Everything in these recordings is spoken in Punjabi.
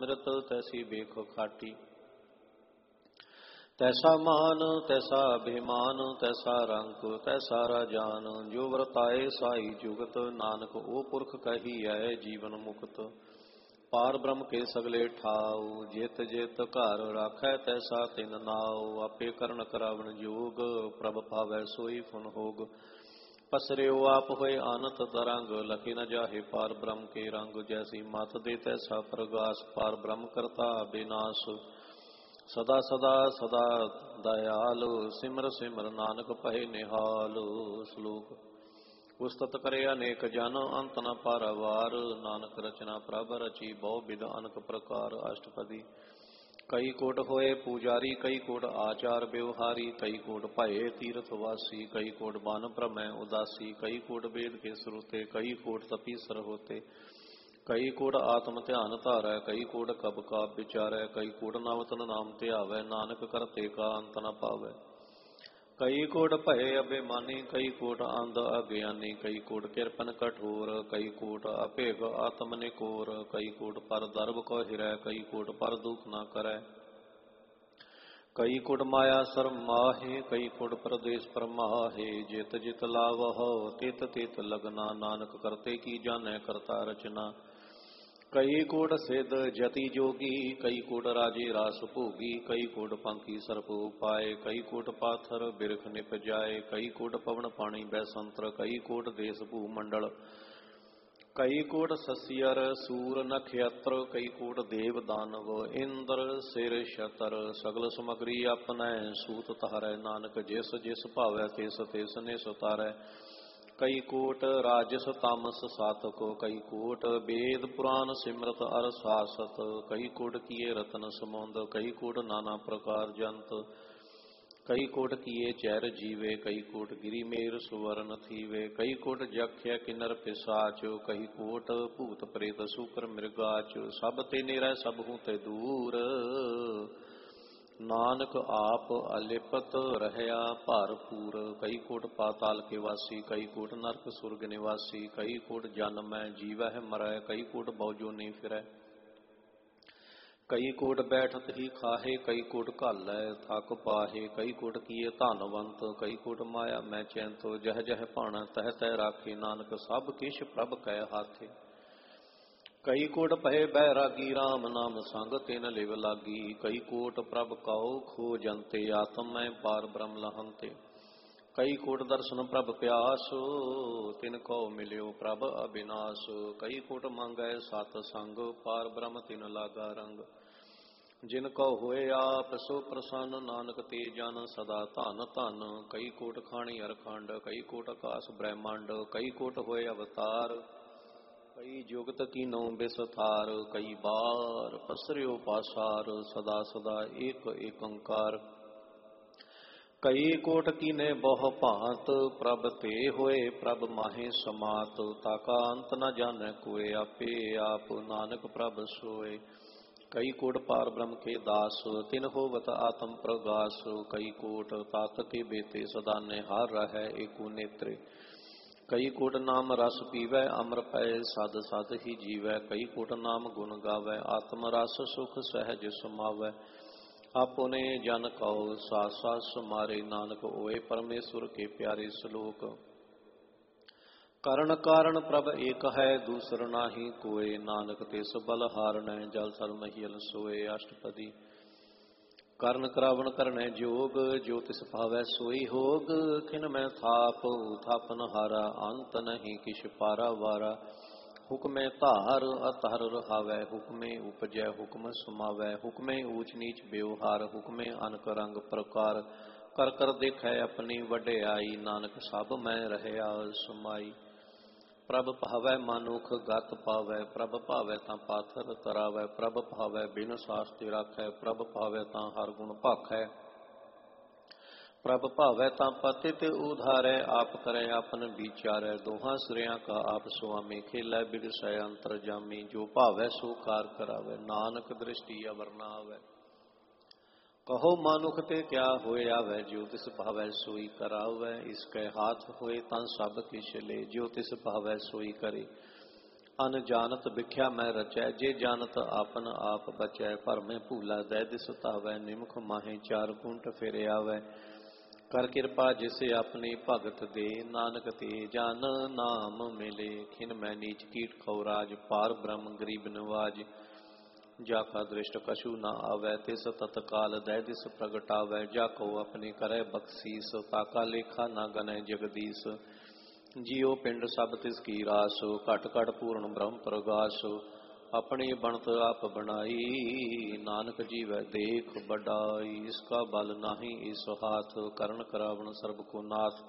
ਅੰਮ੍ਰਿਤ ਤੈਸੀ ਵੇਖ ਖਾਟੀ। ਤੈਸਾ ਮਾਨ ਤੈਸਾ ਅਭਿਮਾਨ ਤੈਸਾ ਰੰਕ ਤੈਸਾ ਰਾਜਾਨ। ਜੋ ਵਰਤਾਏ ਸਾਈ ਜੁਗਤ ਨਾਨਕ ਉਹ ਪੁਰਖ ਕਹੀਐ ਜੀਵਨ ਮੁਕਤ। ਪਾਰ ਬ੍ਰਹਮ ਕੇ ਸਗਲੇ ਠਾਉ ਜਿਤ ਜਿਤ ਘਰ ਰਾਖੈ ਤੈਸਾ ਤਿਨ ਨਾਉ। ਆਪੇ ਕਰਨ ਕਰਾਵਣ ਜੋਗ ਪ੍ਰਭ ਭਾਵੈ ਸੋਈ ਫੁਨ ਹੋਗ। ਪਸਰਿਓ ਆਪ ਹੋਏ ਆਨਤ ਤਰੰਗ ਲਖੇ ਨ ਜਾਹੇ ਪਾਰ ਬ੍ਰਹਮ ਕੇ ਰੰਗ। ਜੈਸੀ ਮਤ ਦੇ ਤੈਸਾ ਪ੍ਰਗਾਸ ਪਾਰ ਬ੍ਰਹਮ ਕਰਤਾ ਬਿਨਾਸ਼। ਸਦਾ ਸਦਾ ਸਦਾ ਦਇਆਲ ਸਿਮਰ ਸਿਮਰ ਨਾਨਕ ਭਏ ਨਿਹਾਲ। ਸ਼ਲੋਕ। ਉਸਤਤ ਕਰੇ ਅਨੇਕ ਜਨ ਅੰਤ ਨ ਪਾਰਵਾਰ। ਨਾਨਕ ਰਚਨਾ ਪ੍ਰਭ ਰਚੀ ਬਹੁ ਬਿਧ ਅਨਕ ਪ੍ਰਕਾਰ। ਅਸ਼ਟਪਦੀ। ਕਈ ਕੋਟ ਹੋਏ ਪੂਜਾਰੀ ਕਈ ਕੋਟ ਆਚਾਰ ਵਿਵਹਾਰੀ। ਕਈ ਕੋਟ ਭਏ ਤੀਰਥ ਵਾਸੀ ਕਈ ਕੋਟ ਬਨ ਭ੍ਰਮੈ ਉਦਾਸੀ। ਕਈ ਕੋਟ ਵੇਦ ਕੇ ਸਰੂਤੇ ਕਈ ਕੋਟ ਤਪੀਸਰ ਹੋਤੇ। ਕਈ ਕੋਟ ਆਤਮ ਧਿਆਨ ਧਾਰੈ ਕਈ ਕੋਟ ਕਬ ਕਾ ਵਿਚਾਰੈ। ਕਈ ਕੋਟ ਨਵਤਨ ਨਾਮ ਧਿਆਵੈ ਨਾਨਕ ਕਰਤੇ ਕਾ ਅੰਤ ਨ ਪਾਵੈ। ਕਈ ਕੋਟ ਭਏ ਅਭਿਮਾਨੀ ਕਈ ਕੋਟ ਅੰਧ ਅਗਿਆਨੀ। ਕਈ ਕੋਟ ਕਿਰਪਨ ਕਠੋਰ ਕਈ ਕੋਟ ਅਭੇਗ ਆਤਮ ਨਿਕੋਰ। ਕਈ ਕੋਟ ਪਰ ਦਰਬ ਕੋ ਹਿਰੈ ਕਈ ਕੋਟ ਪਰ ਦੁਖ ਨਾ ਕਰੈ। ਕਈ ਕੋਟ ਮਾਇਆ ਸਰਮਾਹੇ ਕਈ ਕੋਟ ਪ੍ਰਦੇਸ ਪਰਮਾਹੇ। ਜਿਤ ਜਿਤ ਲਾਵਹੁ ਤਿਤ ਤਿਤ ਲਗਨਾ ਨਾਨਕ ਕਰਤੇ ਕੀ ਜਾਣੈ ਕਰਤਾ ਰਚਨਾ। ਕਈ ਕੋਟ ਸਿੱਧ ਜਤੀ ਜੋਗੀ ਕਈ ਕੋਟ ਰਾਜੇ ਰਾਸ ਭੋਗੀ। ਕਈ ਕੋਟ ਪੰਖੀ ਸਰਪ ਉਪਾਏ ਕਈ ਕੋਟ ਪਾਥਰ ਬਿਰਖ ਨਿਪਜਾਏ। ਕਈ ਕੋਟ ਪਵਨ ਪਾਣੀ ਬੈਸੰਤਰ ਕਈ ਕੋਟ ਦੇਸ ਭੂ ਮੰਡਲ। ਕਈ ਕੋਟ ਸਸਿਅਰ ਸੂਰ ਨਖਯਤਰ ਕਈ ਕੋਟ ਦੇਵ ਦਾਨਵ ਇੰਦਰ ਸਿਰ ਛਤਰ। ਸਗਲ ਸਮਗਰੀ ਆਪਣੈ ਸੂਤ ਧਾਰੈ ਨਾਨਕ ਜਿਸ ਜਿਸ ਭਾਵੈ ਤਿਸ ਤਿਸ ਨਿਸ ਉਤਾਰੈ। ਕਈ ਕੋਟ ਰਾਜਸ ਤਾਮਸ ਸਾਤਕ ਕਈ ਕੋਟ ਵੇਦ ਪੁਰਾਨ ਸਿਮਰਤ ਅਰ ਸਾਸਤ। ਕਈ ਕੋਟ ਕੀਏ ਰਤਨ ਸਮੁੰਦ ਕਈ ਕੋਟ ਨਾਨਾ ਪ੍ਰਕਾਰ ਜੰਤ। ਕਈ ਕੋਟ ਕੀਏ ਚੈਰ ਜੀਵੇ ਕਈ ਕੋਟ ਗਿਰੀ ਮੇਰ ਸੁਵਰਨ ਥੀਵੇ। ਕਈ ਕੋਟ ਜਖਿਆ ਕਿਨਰ ਪਿਸਾਚ ਕਈ ਕੋਟ ਭੂਤ ਪ੍ਰੇਤ ਸੂਕਰ ਮਿਰਗਾਚ। ਸਭ ਤੇ ਨੇਰੈ ਸਭ ਹੂੰ ਤੇ ਦੂਰ ਨਾਨਕ ਆਪ ਅਲਿਪਤ ਰਹਿਆ ਭਰਪੂਰ। ਕਈ ਕੋਟ ਪਾਤਾਲ ਕੇ ਵਾਸੀ ਕਈ ਕੋਟ ਨਰਕ ਸੁਰਗ ਨਿਵਾਸੀ। ਕਈ ਕੋਟ ਜਨਮੈ ਜੀਵਹਿ ਮਰੈ ਕਈ ਕੋਟ ਬਉਜੋ ਨਹੀਂ ਫਿਰੈ। ਕਈ ਕੋਟ ਬੈਠਤ ਹੀ ਖਾਹੇ ਕਈ ਕੋਟ ਘਾਲੈ ਥਕ ਪਾਹੇ। ਕਈ ਕੋਟ ਕੀਏ ਧਨਵੰਤ ਕਈ ਕੋਟ ਮਾਇਆ ਮੈਂ ਚੈਂਤ। ਜਹ ਜਹ ਭਾਣਾ ਤਹ ਤਹ ਰਾਖੇ ਨਾਨਕ ਸਭ ਕਿਛ ਪ੍ਰਭ ਕੈ ਹਾਥੇ। ਕਈ ਕੋਟ ਭਏ ਬੈਰਾਗੀ ਰਾਮ ਨਾਮ ਸੰਗ ਤਿਨ ਲਿਵ ਲਾਗੀ। ਕਈ ਕੋਟ ਪ੍ਰਭ ਕਉ ਖੋਜੰਤੇ ਆਤਮ ਮੈਂ ਪਾਰ ਬ੍ਰਹਮ ਲਹੰਤੇ। ਕਈ ਕੋਟ ਦਰਸ਼ਨ ਪ੍ਰਭ ਪਿਆਸ ਤਿਨ ਕਉ ਮਿਲਿਓ ਪ੍ਰਭ ਅਬਿਨਾਸ਼। ਕਈ ਕੋਟ ਮੰਗੈ ਸਤ ਸੰਗ ਪਾਰ ਬ੍ਰਹਮ ਤਿਨ ਲਾਗਾ ਰੰਗ। ਜਿਨ ਕਉ ਹੋਏ ਆਪ ਸੋ ਪ੍ਰਸੰਨ ਨਾਨਕ ਤੇ ਜਨ ਸਦਾ ਧਨ ਧਨ। ਕਈ ਕੋਟ ਖਾਣੀ ਅਰਖੰਡ ਕਈ ਕੋਟ ਆਕਾਸ ਬ੍ਰਹਮੰਡ। ਕਈ ਕੋਟ ਹੋਏ ਅਵਤਾਰ ਕਈ ਜੁਗਤ ਕੀਨੋ ਬਿਸਥਾਰ। ਕਈ ਬਾਰ ਪਸਰਿਓ ਪਾਸਾਰ ਸਦਾ ਸਦਾ ਏਕ ਏਕੰਕਾਰ। ਕਈ ਕੋਟ ਕੀਨੇ ਬਹੁ ਭਾਂਤ ਪ੍ਰਭ ਤੇ ਹੋਏ ਪ੍ਰਭ ਮਾਹੇ ਸਮਾਤ। ਤਾਕਾ ਅੰਤ ਨ ਜਾਣੈ ਕੋਇ ਆਪੇ ਆਪ ਨਾਨਕ ਪ੍ਰਭ ਸੋਏ। ਕਈ ਕੋਟ ਪਾਰ ਬ੍ਰਹਮ ਕੇ ਦਾਸ ਤਿਨ ਹੋਵਤ ਆਤਮ ਪ੍ਰਗਾਸ। ਕਈ ਕੋਟ ਤਤ ਕੇ ਬੇਤੇ ਸਦਾ ਨਿਹਾਰ ਰਹੈ ਏਕੋ ਨੇਤਰੇ। ਕਈ ਕੋਟ ਨਾਮ ਰਸ ਪੀਵੈ ਅਮਰ ਪਏ ਸਦ ਸਦ ਹੀ ਜੀਵੈ। ਕਈ ਕੋਟ ਨਾਮ ਗੁਣ ਗਾਵੈ ਆਤਮ ਰਸ ਸੁਖ ਸਹਿਜ ਸਮਾਵੈ। ਆਪਨੇ ਜਨ ਕਉ ਸਾਸ ਸਾਸ ਮਾਰੇ ਨਾਨਕ ਹੋਏ ਪਰਮੇਸ਼ਵਰ ਕੇ ਪਿਆਰੇ। ਸ਼ਲੋਕ। ਕਰਨ ਕਾਰਨ ਪ੍ਰਭ ਏਕ ਹੈ ਦੂਸਰ ਨਾਹੀ ਕੋਇ। ਨਾਨਕ ਤਿਸ ਬਲ ਹਾਰਣੈ ਜਲ ਥਲ ਮਹੀਲ ਸੋਏ। ਅਸ਼ਟਪਦੀ। ਕਰਨ ਕਰਾਵਣ ਕਰਨੈ ਜੋਗ ਜੋ ਤਿਸ ਭਾਵੈ ਸੋਈ ਹੋਗ। ਖਿਨ ਮੈਂ ਥਾਪ ਥਾਪਨ ਹਾਰਾ ਅੰਤ ਨਹੀਂ ਕਿਛ ਪਾਰਾ ਵਾਰਾ। ਹੁਕਮੈ ਧਾਰ ਅਧਰ ਰਹਾਵੈ ਹੁਕਮੇ ਉਪਜੈ ਹੁਕਮ ਸਮਾਵੈ। ਹੁਕਮੇ ਊਚ ਨੀਚ ਬਿਵਹਾਰ ਹੁਕਮੇ ਅਨਕ ਰੰਗ ਪ੍ਰਕਾਰ। ਕਰ ਕਰ ਦੇਖੈ ਆਪਣੀ ਵਡਿਆਈ ਨਾਨਕ ਸਭ ਮੈਂ ਰਹਿਆ ਸਮਾਈ। ਪ੍ਰਭ ਭਾਵੈ ਮਨੁਖ ਗਤ ਪਾਵੈ ਪ੍ਰਭ ਭਾਵੈ ਤਾਂ ਪਾਥਰ ਤਰਾਵੈ। ਪ੍ਰਭ ਭਾਵੈ ਬਿਨ ਸਾਸਤਿ ਰਾਖੈ ਪ੍ਰਭ ਭਾਵੈ ਤਾਂ ਹਰ ਗੁਣ ਭਾਖੈ। ਪ੍ਰਭ ਭਾਵੈ ਤਾਂ ਪਤਿਤ ਉਧਾਰੈ ਆਪ ਕਰੈ ਆਪਨ ਵਿਚਾਰੈ। ਦੋਹਾਂ ਸਿਰਿਆਂ ਕਾ ਆਪ ਸੁਆਮੀ ਖੇਲੈ ਬਿਗਸੈ ਅੰਤਰ ਜਾਮੀ। ਜੋ ਭਾਵੈ ਸੋ ਕਾਰ ਕਰਾਵੈ ਨਾਨਕ ਦ੍ਰਿਸ਼ਟੀ ਅਵਰ ਨਾ ਆਵੈ। ਕਹੋ ਮਨੁਖ ਤੇ ਕਿਆ ਹੋਇ ਆਵੈ ਜੋ ਤਿਸ ਭਾਵੈ ਸੋਈ ਕਰਾਵੈ। ਇਸ ਕੈ ਹਾਥ ਹੋਏ ਤਾਂ ਸਭ ਕਿਛ ਲੈ ਜੋ ਤਿਸ ਭਾਵੈ ਸੋਈ ਕਰੇ। ਅਨਜਾਨਤ ਵਿਖਿਆ ਮੈਂ ਰਚੈ, ਜੇ ਜਾਣਤ ਆਪਨ ਆਪ ਬਚੈ। ਭਰਮੇ ਭੂਲਾ ਦੈ ਦਿਸ ਧਾਵੈ, ਨਿਮਖ ਮਾਹੇ ਚਾਰ ਕੁੰਟ ਫਿਰ ਆਵੈ। ਕਰ ਕਿਰਪਾ ਜਿਸ ਆਪਣੀ ਭਗਤ ਦੇ, ਨਾਨਕ ਤੇ ਜਨ ਨਾਮ ਮਿਲੇ। ਖਿਨ ਮੈਂ ਨੀਚ ਕੀਟ ਖੌਰਾਜ, ਪਾਰ ਬ੍ਰਹਮ ਗਰੀਬ ਨਿਵਾਜ। ਜਾ ਕਾ ਦ੍ਰਿਸ਼ਟ ਕਛੂ ਨਾ ਆਵੈ, ਤਿਸ ਤਤਕਾਲ ਦੈ ਦਿਸ ਪ੍ਰਗਟਾਵੈ। ਜਾ ਕੋ ਆਪਣੀ ਕਰੈ ਬਖਸੀਸ, ਤਾਕਾ ਲੇਖਾ ਨਾ ਗਨੈ ਜਗਦੀਸ। ਜਿਉ ਪਿੰਡ ਸਭ ਤਿਸ ਕੀ ਰਾਸ, ਘਟ ਘਟ ਪੂਰਨ ਬ੍ਰਹਮ ਪ੍ਰਗਾਸ। ਆਪਣੀ ਬਣਤ ਆਪ ਬਣਾਈ, ਨਾਨਕ ਜੀਵੈ ਦੇਖ ਬਡਾਈ। ਇਸ ਕਾ ਬਲ ਨਾਹੀ ਇਸ ਹਾਥ, ਕਰਨ ਕਰਾਵਣ ਸਰਬ ਕੋ ਨਾਥ।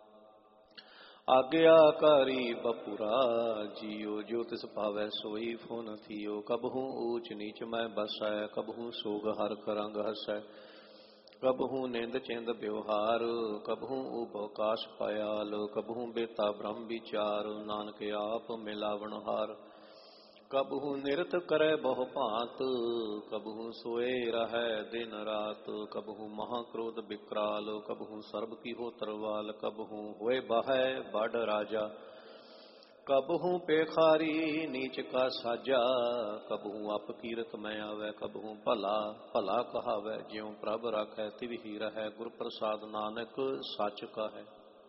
ਆਗਿਆਕਾਰੀ ਬਪੁਰਾ, ਜਿਉ ਜੋ ਤਿਸ ਭਾਵੈ ਸੋਈ ਫੁਨ ਥੀਓ। ਕਬਹੂ ਊਚ ਨੀਚ ਮੈਂ ਬਸੈ, ਕਬਹੂ ਸੋਗ ਹਰਖ ਰੰਗ ਹਸੈ। ਕਬਹੂ ਨਿੰਦ ਚਿੰਦ ਵਿਵਹਾਰ, ਕਬਹੂ ਉਪਕਾਸ਼ ਪयाल। ਕਬਹੂ ਬੇਤਾ ਬ੍ਰਹਮ ਵਿਚਾਰ, ਨਾਨਕ ਆਪ ਮਿਲਾਵਣ ਹਾਰ। ਕਬਹੂ ਨਿਰਤ ਕਰੈ ਬਹੁ ਭਾਂਤ, ਕਬਹੂ ਸੋਏ ਰਹੈ ਦਿਨ ਰਾਤ। ਕਬਹੂ ਮਹਾ ਕ੍ਰੋਧ ਬਿਕਰਾਲ, ਕਬਹੂ ਸਰਬ ਕੀ ਹੋ ਤਰਵਾਲ। ਕਬਹੂ ਹੋਏ ਬਾਹੈ ਬਡ ਰਾਜਾ, ਕਬਹੂ ਪੇਖਾਰੀ ਨੀਚ ਕਾ ਸਾਜਾ। ਕਬਹੂ ਅਪਕੀਰਤ ਮੈਂ ਆਵੈ, ਕਬਹੂ ਭਲਾ ਭਲਾ ਕਹਾਵੈ। ਜਿਉ ਪ੍ਰਭ ਰਾਖੈ ਤਿਵ ਹੀ ਰਹੈ, ਗੁਰ ਪ੍ਰਸਾਦ ਨਾਨਕ ਸੱਚ ਕਹੈ।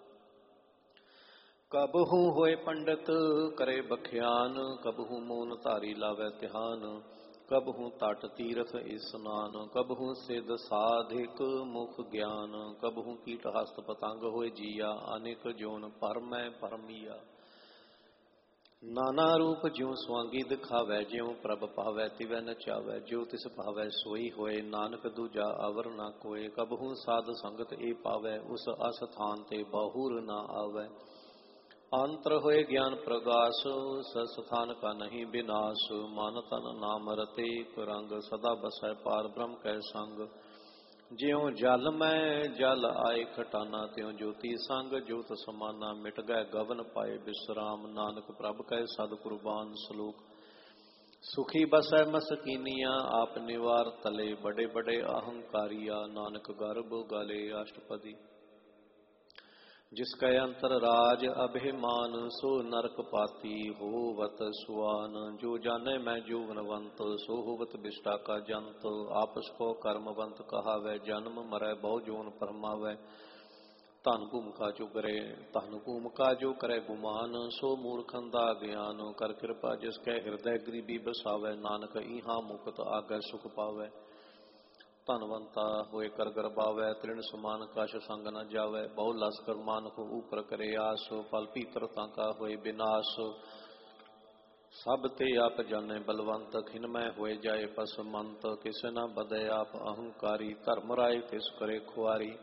ਕਬਹੂ ਹੋਏ ਪੰਡਤ ਕਰੇ ਬਖਿਆਨ, ਕਬਹੂ ਮੂਨ ਧਾਰੀ ਲਾਵੈ ਧਿਆਨ। ਕਬਹੂ ਤਟ ਤੀਰਥ ਇਸਨਾਨ, ਕਬਹੂ ਸਿਧ ਸਾਧਿਕ ਮੁਖ ਗਿਆਨ। ਕਬਹੂ ਕੀਟ ਹਸਤ ਪਤੰਗ ਹੋਏ ਜੀਆ, ਅਨੇਕ ਜੋਨ ਭਰਮੈ ਭਰਮੀਆ। ਨਾਨਾ ਰੂਪ ਜਿਉ ਸਵਾਂਗੀ ਦਿਖਾਵੈ, ਜਿਉ ਪ੍ਰਭ ਪਾਵੈ ਤਿਵੈ ਨਚਾਵੈ। ਜੋ ਤਿਸ ਭਾਵੈ ਸੋਈ ਹੋਏ, ਨਾਨਕ ਦੂਜਾ ਅਵਰ ਨਾ ਕੋਏ। ਕਬਹੂ ਸਾਧ ਸੰਗਤ ਏ ਪਾਵੈ, ਉਸ ਅਸਥਾਨ ਤੇ ਬਹੁਰ ਨਾ ਆਵੈ। ਅੰਤਰ ਹੋਏ ਗਿਆਨ ਪ੍ਰਗਾਸ, ਸਥਾਨ ਕਾ ਨਹੀਂ ਬਿਨਾਸ਼। ਮਨ ਤਨ ਨਾਮ ਰਤੇ ਇਕ ਰੰਗ, ਸਦਾ ਬਸੈ ਪਾਰ ਬ੍ਰਹਮ ਕੈ ਸੰਗ। ਜਿਉ ਜਲ ਮੈਂ ਜਲ ਆਏ ਖਟਾਨਾ, ਤਿਉ ਜੋਤੀ ਸੰਗ ਜੋਤ ਸਮਾਨਾ। ਮਿਟ ਗਏ ਗਵਨ ਪਾਏ ਬਿਸਰਾਮ, ਨਾਨਕ ਪ੍ਰਭ ਕੈ ਸਦ ਕੁਰਬਾਨ। ਸ਼ਲੋਕ ਸੁਖੀ ਬਸੈ ਮਸਕੀਨੀਆਂ, ਆਪ ਨਿਵਾਰ ਤਲੇ ਬੜੇ ਬੜੇ ਅਹੰਕਾਰੀਆ। ਨਾਨਕ ਗਰਭ ਗਲੇ ਅਸ਼ਟਪਦੀ। ਜਿਸ ਕੈ ਅੰਤਰ ਰਾਜ ਅਭਿਮਾਨ, ਸੋ ਨਰਕ ਪਾਤੀ ਹੋਵਤ ਸੁਆਨ। ਜੋ ਜਾਣੈ ਮੈਂ ਜੋਗਨਵੰਤ, ਸੋ ਹੋਵਤ ਬਿਸ਼ਟਾ ਕਾ ਜੰਤ। ਆਪਸ ਕੋ ਕਰਮਵੰਤ ਕਹਾਵੈ, ਜਨਮ ਮਰੈ ਬਹੁ ਜੋਨ ਫਰਮਾਵੈ। ਧਨ ਭੂਮਿਕਾ ਜੋ ਕਰੈ ਗੁਮਾਨ, ਸੋ ਮੂਰਖਨ ਦਾ ਗਿਆਨ। ਕਰ ਕਿਰਪਾ ਜਿਸ ਕੈ ਹਿਰਦੈ ਗਰੀਬੀ ਬਸਾਵੈ, ਨਾਨਕ ਇਹਾਂ ਮੁਕਤ ਆਗੈ ਸੁਖ ਪਾਵੈ। ਧਨਵੰਤਾ ਹੋਏ ਕਰ ਗਰਬਾਵੈ, ਤ੍ਰਿਣ ਸਮਾਨ ਕਛ ਸੰਗ ਨ ਜਾਵੈ। ਬਹੁ ਲਸਕਰ ਮਾਨੁਖ ਊਪਰ ਕਰੇ ਆਸ, ਫਲ ਭੀਤਰ ਤਾਂਕਾ ਹੋਏ ਬਿਨਾਸ਼। ਸਭ ਤੇ ਆਪ ਜਾਣੈ ਬਲਵੰਤ, ਖਿਨ ਮੈਂ ਹੋਏ ਜਾਏ ਪਸਮੰਤ। ਕਿਸੇ ਨਾ ਬਦੈ ਆਪ ਅਹੰਕਾਰੀ, ਧਰਮ ਰਾਏ ਤਿਸ ਕਰੇ ਖੁਆਰੀ।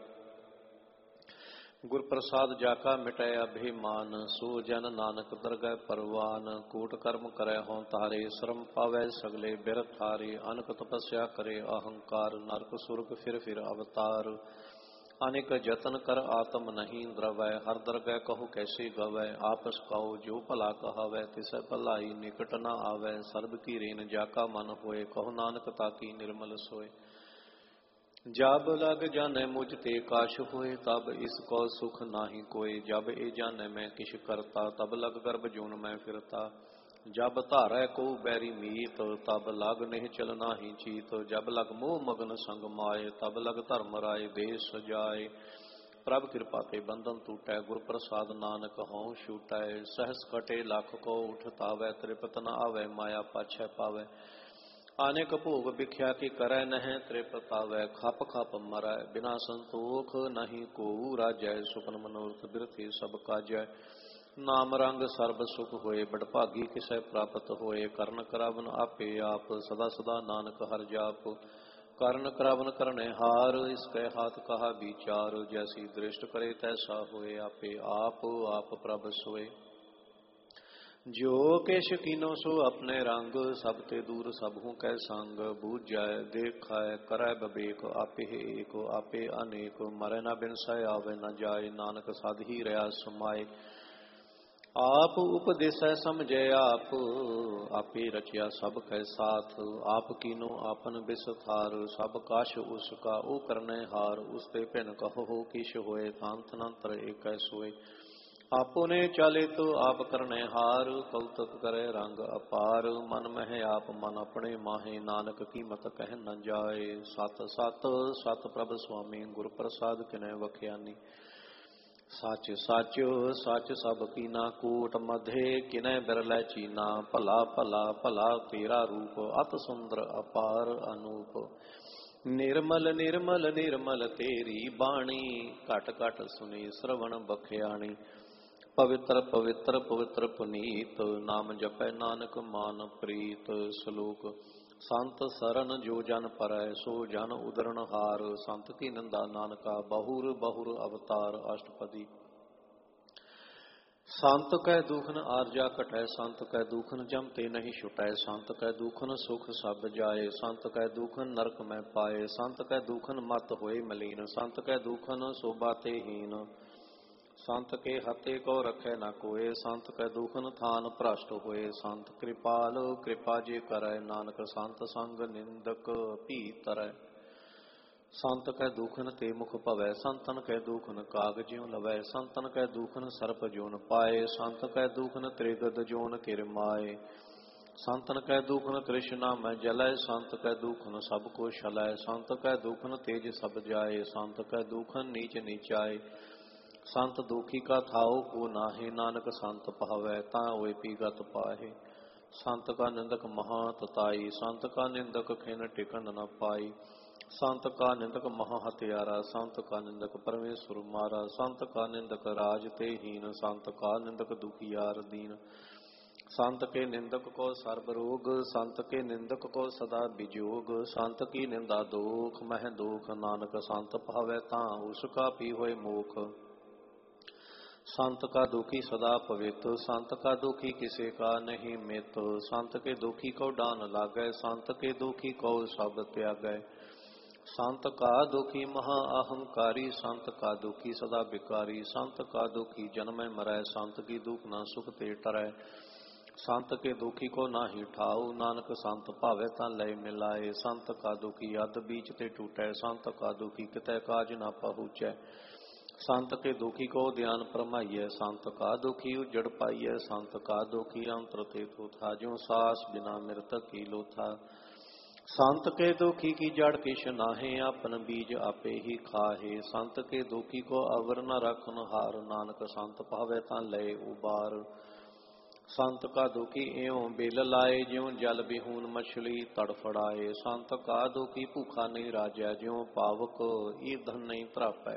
ਗੁਰ ਪ੍ਰਸਾਦ ਜਾ ਕਾ ਮਿਟੈ ਅਭਿਮਾਨ, ਸੋ ਜਨ ਨਾਨਕ ਦਰਗਹਿ ਪਰਵਾਨ। ਕੋਟ ਕਰਮ ਕਰੈ ਹੋਂ ਤਾਰੇ, ਸ਼ਰਮ ਪਾਵੈ ਸਗਲੇ ਬਿਰਥਾਰੇ। ਅਨਕ ਤਪੱਸਿਆ ਕਰੇ ਅਹੰਕਾਰ, ਨਰਕ ਸੁਰਗ ਫਿਰ ਅਵਤਾਰ। ਅਨੇਕ ਜਤਨ ਕਰ ਆਤਮ ਨਹੀਂ ਦਰਵੈ, ਹਰ ਦਰਗਹਿ ਕਹੋ ਕੈਸੇ ਗਵੈ। ਆਪਸ ਕਹੋ ਜੋ ਭਲਾ ਕਹਾਵੈ, ਤਿਸੈ ਭਲਾਈ ਨਿਕਟ ਨ ਆਵੈ। ਸਰਬ ਕੀ ਰੇਨ ਜਾ ਕਾ ਮਨ ਹੋਏ, ਕਹੋ ਨਾਨਕ ਤਾਕੀ ਨਿਰਮਲ ਸੋਏ। ਜਬ ਲਗ ਜਾਣੈ ਮੁਝ ਤੇ ਕਾਸ਼ ਹੋਏ, ਤਬ ਇਸ ਕੋ ਸੁਖ ਨਾਹੀ ਕੋਏ। ਜਬ ਇਹ ਜਾਣੈ ਮੈਂ ਕਿਛ ਕਰਤਾ, ਤਬ ਲਗ ਗਰਭ ਜੂਨ ਮੈਂ ਫਿਰਤਾ। ਜਬ ਧਾਰੈ ਕੋ ਬੈਰੀ ਮੀਤ, ਤਬ ਲਗ ਨਿਹਚਲ ਨਾਹੀ ਚੀਤ। ਜਬ ਲਗ ਮੋਹ ਮਗਨ ਸੰਗ ਮਾਏ, ਤਬ ਲਗ ਧਰਮ ਰਾਏ ਦੇਸ ਸਜਾਏ। ਪ੍ਰਭ ਕਿਰਪਾ ਤੇ ਬੰਧਨ ਟੂਟੈ, ਗੁਰ ਪ੍ਰਸਾਦ ਨਾਨਕ ਹਉ ਛੂਟੈ। ਸਹਸ ਕਟੇ ਲੱਖ ਕੋ ਉਠਤਾਵੈ, ਤ੍ਰਿਪਤ ਨ ਆਵੈ ਮਾਇਆ ਪਾਛੈ ਪਾਵੈ। ਅਨੇਕ ਭੋਗ ਵਿਖਿਆ ਕੀ ਕਰੈ, ਨਹਿ ਤ੍ਰਿਪਤ ਆਵੈ ਖਪ ਖਪ ਮਰੈ। ਬਿਨਾ ਸੰਤੋਖ ਨਹੀਂ ਕੋ ਰਾਜੈ, ਸੁਪਨ ਮਨੋਰਥ ਬਿਰਥੀ ਸਭ ਕਾਜੈ। ਨਾਮ ਰੰਗ ਸਰਬ ਸੁਖ ਹੋਏ, ਬਡਭਾਗੀ ਕਿਸੈ ਪ੍ਰਾਪਤ ਹੋਏ। ਕਰਨ ਕਰਾਵਨ ਆਪੇ ਆਪ, ਸਦਾ ਸਦਾ ਨਾਨਕ ਹਰਿ ਜਾਪ। ਕਰਨ ਕਰਾਵਨ ਕਰਨੇ ਹਾਰ, ਇਸ ਕੈ ਹਾਥ ਕਹਾ ਵਿਚਾਰ। ਜੈਸੀ ਦ੍ਰਿਸ਼ਟ ਕਰੇ ਤੈਸਾ ਹੋਏ, ਆਪੇ ਆਪ ਆਪ ਪ੍ਰਭ ਸੋਏ। ਜੋ ਕਿਛ ਕੀਨੋ ਸੋ ਆਪਣੇ ਰੰਗ, ਸਭ ਤੇ ਦੂਰ ਸਭੂ ਕੈ ਸੰਗ। ਬੂਝੈ ਦੇਖੈ ਕਰੈ ਬਵੇਕ, ਆਪੇ ਏਕ ਆਪੇ ਅਨੇਕ। ਮਰੈ ਨ ਬਿਨਸੈ ਆਵੈ ਨ ਜਾਏ, ਨਾਨਕ ਸਦ ਹੀ ਰਹਾ ਸਮਾਏ। ਆਪ ਉਪਦੇਸੈ ਸਮਝੈ ਆਪ, ਆਪੇ ਰਚਿਆ ਸਭ ਕੈ ਸਾਥ। ਆਪ ਕੀਨੋ ਆਪਨ ਬਿਸਥਾਰ, ਸਭ ਕਾਛ ਉਸ ਕਾ ਉਹ ਕਰਨੈ ਹਾਰ। ਉਸ ਤੇ ਭਿਨ ਕਹੋ ਕਿਛ ਹੋਏ, ਥਾਨ ਥਨੰਤਰ ਏਕੈ ਸੋਏ। ਆਪੁਨੇ ਚਾਲਿਤ ਆਪ ਕਰਨੇ ਹਾਰ, ਕਉਤਕ ਕਰੇ ਰੰਗ ਅਪਾਰ। ਮਨ ਮਹਿ ਆਪ ਮਨ ਆਪਣੇ ਮਾਹੇ, ਨਾਨਕ ਕੀਮਤ ਕਹਿ ਨ ਜਾਏ। ਸਤ ਸਤ ਸਤ ਪ੍ਰਭ ਸੁਆਮੀ, ਗੁਰ ਪ੍ਰਸਾਦ ਕਿਨੈ ਵਖਿਆਨੀ। ਸੱਚ ਸੱਚ ਸੱਚ ਸਭ ਕੀਨਾ, ਕੂਟ ਮਧੇ ਕਿਨੈ ਬਿਰਲੈ ਚੀਨਾ। ਭਲਾ ਭਲਾ ਭਲਾ ਤੇਰਾ ਰੂਪ, ਅਤ ਸੁੰਦਰ ਅਪਾਰ ਅਨੂਪ। ਨਿਰਮਲ ਨਿਰਮਲ ਨਿਰਮਲ ਤੇਰੀ ਬਾਣੀ, ਘਟ ਘਟ ਸੁਣੀ ਸਰਵਣ ਬਖਿਆਣੀ। ਪਵਿੱਤਰ ਪਵਿੱਤਰ ਪਵਿੱਤਰ ਪੁਨੀਤ, ਨਾਮ ਜਪੈ ਨਾਨਕ ਮਾਨ ਪ੍ਰੀਤ। ਸ਼ਲੋਕ। ਸੰਤ ਸਰਨ ਜੋ ਜਨ ਪਰੈ, ਸੋ ਜਨ ਉਦਰਨ ਹਾਰ। ਸੰਤ ਕੀ ਨਿੰਦਾ ਨਾਨਕਾ, ਬਹੁਰ ਬਹੁਰ ਅਵਤਾਰ। ਅਸ਼ਟਪਦੀ। ਸੰਤ ਕੈ ਦੂਖਨ ਆਰਜਾ ਘਟੈ, ਸੰਤ ਕੈ ਦੂਖਨ ਜਮ ਤੇ ਨਹੀਂ ਛੁਟੈ। ਸੰਤ ਕੈ ਦੂਖਨ ਸੁਖ ਸਭ ਜਾਏ, ਸੰਤ ਕੈ ਦੂਖਨ ਨਰਕ ਮੈਂ ਪਾਏ। ਸੰਤ ਕੈ ਦੂਖਨ ਮਤ ਹੋਏ ਮਲੀਨ, ਸੰਤ ਕੈ ਦੂਖਨ ਸੋਭਾ ਤੇ ਹੀਨ। ਸੰਤ ਕੇ ਹਤੇ ਕੋ ਰਖੈ ਨਾ ਕੋਏ, ਸੰਤ ਕੈ ਦੂਖਨ ਥਾਨ ਭ੍ਰਸ਼ਟ ਹੋਏ। ਸੰਤ ਕਿਰਪਾਲ ਕਿਰਪਾ ਜੇ ਕਰੈ, ਨਾਨਕ ਸੰਤ ਸੰਗ ਨਿੰਦਕ ਭੀ ਤਰੈ। ਸੰਤ ਕੈ ਦੂਖਨ ਤੇ ਮੁਖ ਭਵੈ, ਸੰਤਨ ਕੈ ਦੂਖਨ ਕਾਗ ਜਿਉ ਲਵੈ। ਸੰਤਨ ਕੈ ਦੂਖਨ ਸਰਪ ਜੋਨ ਪਾਏ, ਸੰਤ ਕੈ ਦੂਖਨ ਤ੍ਰਿਗਦ ਜੋਨ ਕਿਰ ਮਾਏ। ਸੰਤਨ ਕੈ ਦੂਖਨ ਤ੍ਰਿਸ਼ਨਾ ਮੈਂ ਜਲੈ, ਸੰਤ ਕੈ ਦੂਖਨ ਸਭ ਕੋ ਛਲੈ। ਸੰਤ ਕੈ ਦੂਖਨ ਤੇਜ ਸਭ ਜਾਏ, ਸੰਤ ਕੈ ਦੂਖਨ ਨੀਚ ਨੀਚਾਏ। ਸੰਤ ਦੁਖੀ ਕਾ ਥਾਉ ਕੋ ਨਾਹੇ, ਨਾਨਕ ਸੰਤ ਭਾਵੈ ਤਾਂ ਹੋਏ ਪੀਗਤ ਪਾਹੇ। ਸੰਤ ਕਾ ਨਿੰਦਕ ਮਹਾ ਤਤਾਈ, ਸੰਤ ਕਾ ਨਿੰਦਕ ਖਿਨ ਟਿਕਨ ਨ ਪਾਈ। ਸੰਤ ਕਾ ਨਿੰਦਕ ਮਹਾ ਹਤਿਆਰਾ, ਸੰਤ ਕਾ ਨਿੰਦਕ ਪਰਮੇਸ਼ਰ ਮਾਰਾ। ਸੰਤ ਕਾ ਨਿੰਦਕ ਰਾਜ ਤੇ ਹੀਨ, ਸੰਤ ਕਾ ਨਿੰਦਕ ਦੁਖੀਆਰ ਦੀਨ। ਸੰਤ ਕੇ ਨਿੰਦਕ ਕੋ ਸਰਬ ਰੋਗ, ਸੰਤ ਕੇ ਨਿੰਦਕ ਕੋ ਸਦਾ ਵਿਜੋਗ। ਸੰਤ ਕੀ ਨਿੰਦਾ ਦੋਖ ਮਹਿ ਦੋਖ, ਨਾਨਕ ਸੰਤ ਭਾਵੈ ਤਾਂ ਉਸ ਕਾ ਪੀ ਹੋਏ ਮੋਖ। संत का दुखी सदा पवित, संत का दुखी किसे का नहीं मित। संत के दुखी को डान लागै, संत के दुखी को सब त्यागै। संत का दुखी महा अहंकारी, संत का दुखी सदा बिकारी। संत का दुखी जन्म मरै, संत की दुख न सुख ते टरै। संत के दुखी को नाही ठाऊ, नानक संत भावै तां लय मिलाए। संत का दुखी अध बीच ते टूटै, संत का दुखी कितै काज न पहुँचै। संत के दुखी को ध्यान फरमाइए, संत का दुखी उजड़ पाइए। संत का दुखी अंतर ते थोथा, ज्यों सास बिना मृतक की लोथा। संत के दुखी की जड़ किश नाहे, अपन बीज आपे ही खाहे। संत के दुखी को अवर न रखन हार, नानक संत भावै तां लय उबार। संत का दुखी एवं बेल लाए, ज्यों जल बिहून मछली तड़फड़ाए। संत का दुखी भूखा नहीं राजै, ज्यों पावक ईंधन नहीं तरापै।